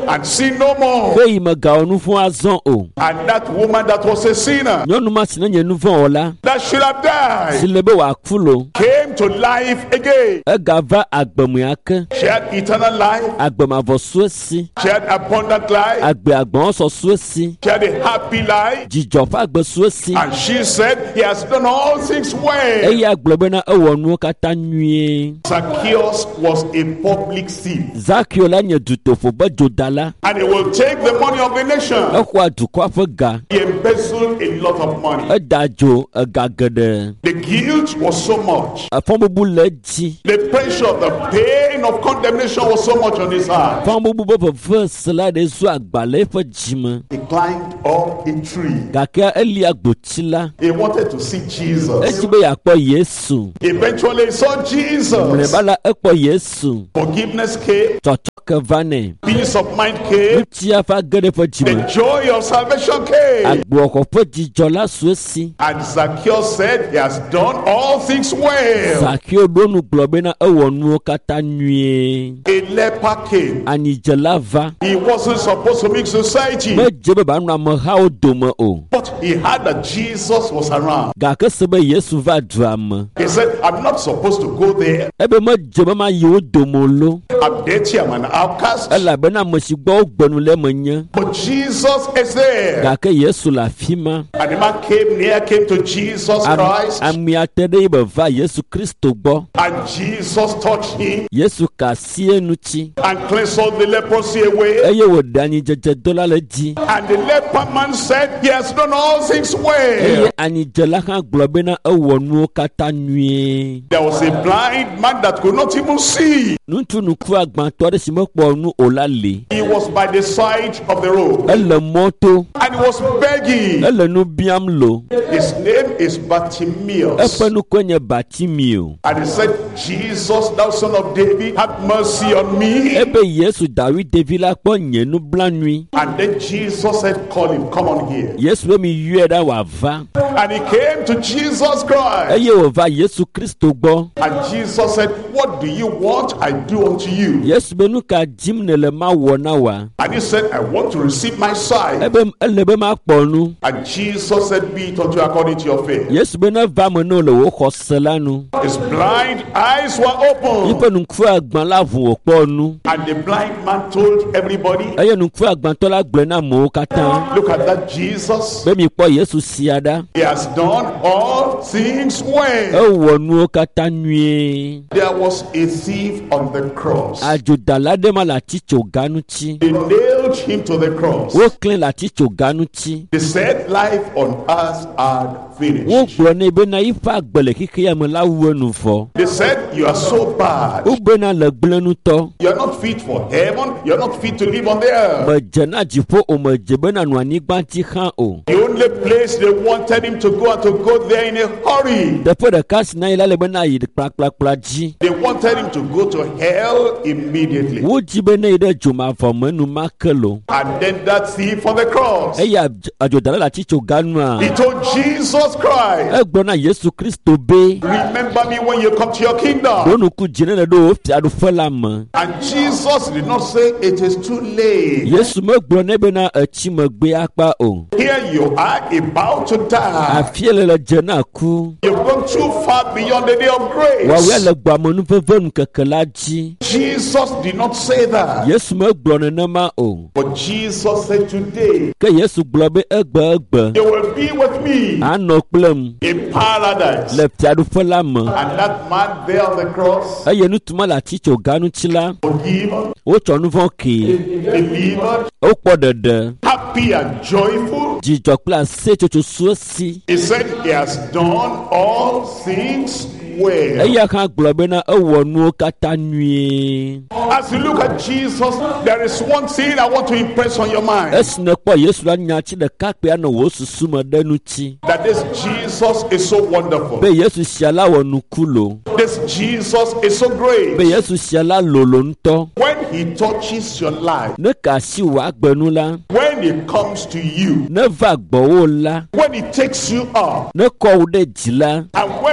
and sin no more. Kéyìí mọ̀ gà ọ̀nù fún azán o. And that woman that was a sinner, Nyɔnu ma sì náà yẹn nu fún ọ̀la. that should have died, Sílẹ̀ bẹ́ wà kú lo. came to life again. Ega va agbẹ̀mùyà kẹ́. She had eternal life. Agbẹ̀màvọ̀ súwèsì. She had abundant life. Agbẹ̀ àgbọ̀n sọ súwèsì. She had a happy life. Jìjọ̀ fún agbẹ̀ súwèsì. And she said, he has done all things well. Eye agblɔ̀bɛ na ewɔ nuwo katã nyuie. Zacchaeus was a public thief. Zakio la nye dutofo be dzodala. And he will take the money of the nation. Exɔa dukɔa ƒe ga. He embezzled a lot of money. Eda dzo ega geɖe. The guilt was so much. Afɔbubu le edzi. The pressure, the pain of condemnation was so much on his heart. Afɔbubu be veve se la ɖe zu agba le eƒe dzime. He climbed up a tree. Gake eli agboti la. He wanted to see Jesus. Edzi be yeakpɔ Yesu. Eventually he saw Jesus. Mlɔeba la ekpɔ Yesu. Forgiveness came. Tɔtɔ ke va nɛ. Peace of mind came. Ŋutia va ge ɖe eƒe The dzime. joy of salvation came. Agboxɔ ƒe dzidzɔ la su esi. And Zacchaeus said, he has done all things well. Zakio ɖo nu gblɔ bena ewɔ nuwo katã nyuie. A leper came. Anyidzela va. He wasn't supposed to mix society. Medze be ba nu amehawo dome o. But he heard that Jesus was around. Gake se be Yesu va dua me. He said, I'm not supposed to go there. Ebe medze be ma yi wo dome o lo. I'm dirty, I'm an outcast. Elabena ame si gbɔ wogbenu le me nye. But Jesus is there. Gake Yesu le afi ma. And the man came near, came to Jesus Am- Christ. Amia te ɖe yi be va Yesu Kristo gbɔ. And Jesus touched him Yesu ka asi eŋuti. and cleansed all the leprosy away. Eye wòɖe anyidzedze do la le dzi. And the leper man said, he has done all things well. Eye anyidzela hã gblɔ bena ewɔ nuwo katã nyuie. There was a blind man that could not even see. Ŋutsu nuku agbãtɔ aɖe si mekpɔ nu o la li. He was by the side of the road. Ele mɔto. And he was begging. Ele nu biam lo. His name is Bartimaeus. Eƒe nukue nye Bartimeo. And he said, Jesus, thou son of David, have mercy on me. Ebe Yesu David ɖevi la kpɔ nye nublanui. And then Jesus said, call him, come on here. Yesu be mi yɔe ɖa wòava. And he came to Jesus Christ. Eye wòva Yesu Kristo gbɔ. And Jesus said, what do you want I do unto you? Yesu be nu ka dim nèle ma wɔ na wa. And he said, I want to receive my sight. Ebe ele be ma kpɔ nu. And Jesus said, be it unto you according to your faith. Yesu be ne va me ne wòle wò xɔse la nu. His blind eyes were open. Yiƒe nuku agbã la ʋu wòkpɔ nu. And the blind man told everybody, Eye nuku agbãtɔ la gblɔ na amewo katã. look at that Jesus. Be mi kpɔ Yesu sia ɖa. He has done all things well. Ewɔ nuwo katã nyuie. There was a thief on the cross. Adzodala ɖe ma le atitsoga ŋuti. They nailed him to the cross. Woklẽ le atitsoga ŋuti. They said life on earth had finished. Wogblɔ nɛ bena yiƒe agbe le xixea me la wu enu vɔ. They said you are so bad. Wogbena le gblẽ nutɔ. You are not fit for heaven. You are not fit to live on the earth. Medze na dziƒo o medze bena nu anyigba ŋuti hã o. The only place they wanted him to go and to go there in a hurry. Teƒe ɖeka si na yi la le bena yi kplakplakpla dzi. They wanted him to go to hell immediately. Wodzi be ne yi ɖe dzomavɔ me enumake lo. And then that thief on the cross, Eye adz- adzodala le atitsoga nua. he told Jesus Christ, Egblɔ na Yesu Kristo be. remember me when you come to your kingdom. Ɖo nuku dzi ne le ɖo wo fiaɖuƒe la me. And Jesus did not say it is too late. Yesu megblɔ nɛ bena etsi megbe akpa o. Here you are about to die. Afie le le dze na ku. You've gone too far beyond the day of Wɔwɔe grace. le gbɔame veve nu keke la dzi. Jesus did not say that. Yesu megblɔ nenema o. But Jesus said today, Ke Yesu gblɔ be egbe egbe. you will be with me Anɔ kplem in paradise. le fiaɖuƒe la me. And that man there on the cross, Eye nutuma le atitsoga ŋuti la. forgiven, Wotsɔ nu vɔ kee. delivered, Wokpɔ ɖeɖe. happy and joyful. Dzidzɔ kple asetsotso su esi. He said he has done all things well. Eya hã gblɔ bena ewɔ nuwo katã nyuie. As you look at Jesus, there is one thing I want to impress on your mind. Esi nekpɔ Yesu la nyatsi ɖeka kpea nɔ wò susu me ɖe ŋuti. That this Jesus is so wonderful. Be Yesu sia la wɔ nuku lo. This Jesus is so great. Be Yesu sia la lolo ŋutɔ. When he touches your life, Ne ka asi wò agbenu la. when he comes to you, Ne va gbɔwò la. when he takes you up, Ne kɔ wò ɖe dzi la. and when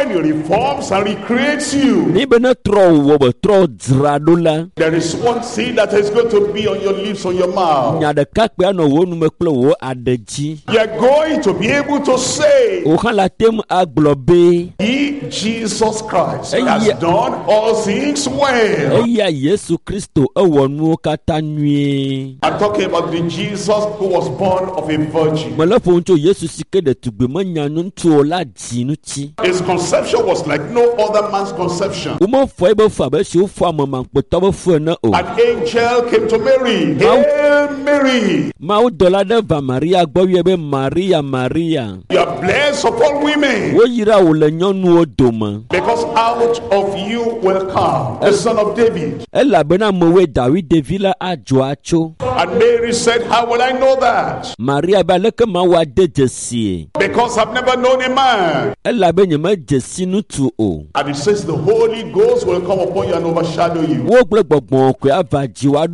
when he reforms and recreates you, ni be ne trɔ wɔ be trɔ dzra ɖo la. there is one thing that is going to be on your lips, on your mouth. Nya ɖeka kpe anɔ wo nume kple wo aɖe dzi. You are going to be able to say, Wo hã la tem agblɔ be. he, Jesus Christ, Hey, has yeah. done all things well. Eya Yesu Kristo ewɔ nuwo katã nyuie. I'm talking about the Jesus who was born of a virgin. Mele ƒo ŋutso Yesu si ke ɖetugbe menya ŋutsu o la dzi ŋuti. His conception was like no other man's conception. Womefɔ ebe fa be si wofɔ amemankpetɔ be fu ene o. An angel came to Mary. Hail Mary, Mawu dɔla ɖe va Maria gbɔ wie be Maria Maria. you are blessed of all women, Woyra wò le nyɔnuwo dome. because out of you will come the son of David. Elabena amewoe David ɖevi la adzo atso. And Mary said, how will I know that? Maria be aleke mawu ade dzesie. Because I've never known a man. Elabe nyeme dzesi ŋutsu o. And it says the Holy Ghost will come upon you and overshadow you. Wo gblẽ gbɔgbɔ koe ava dziwa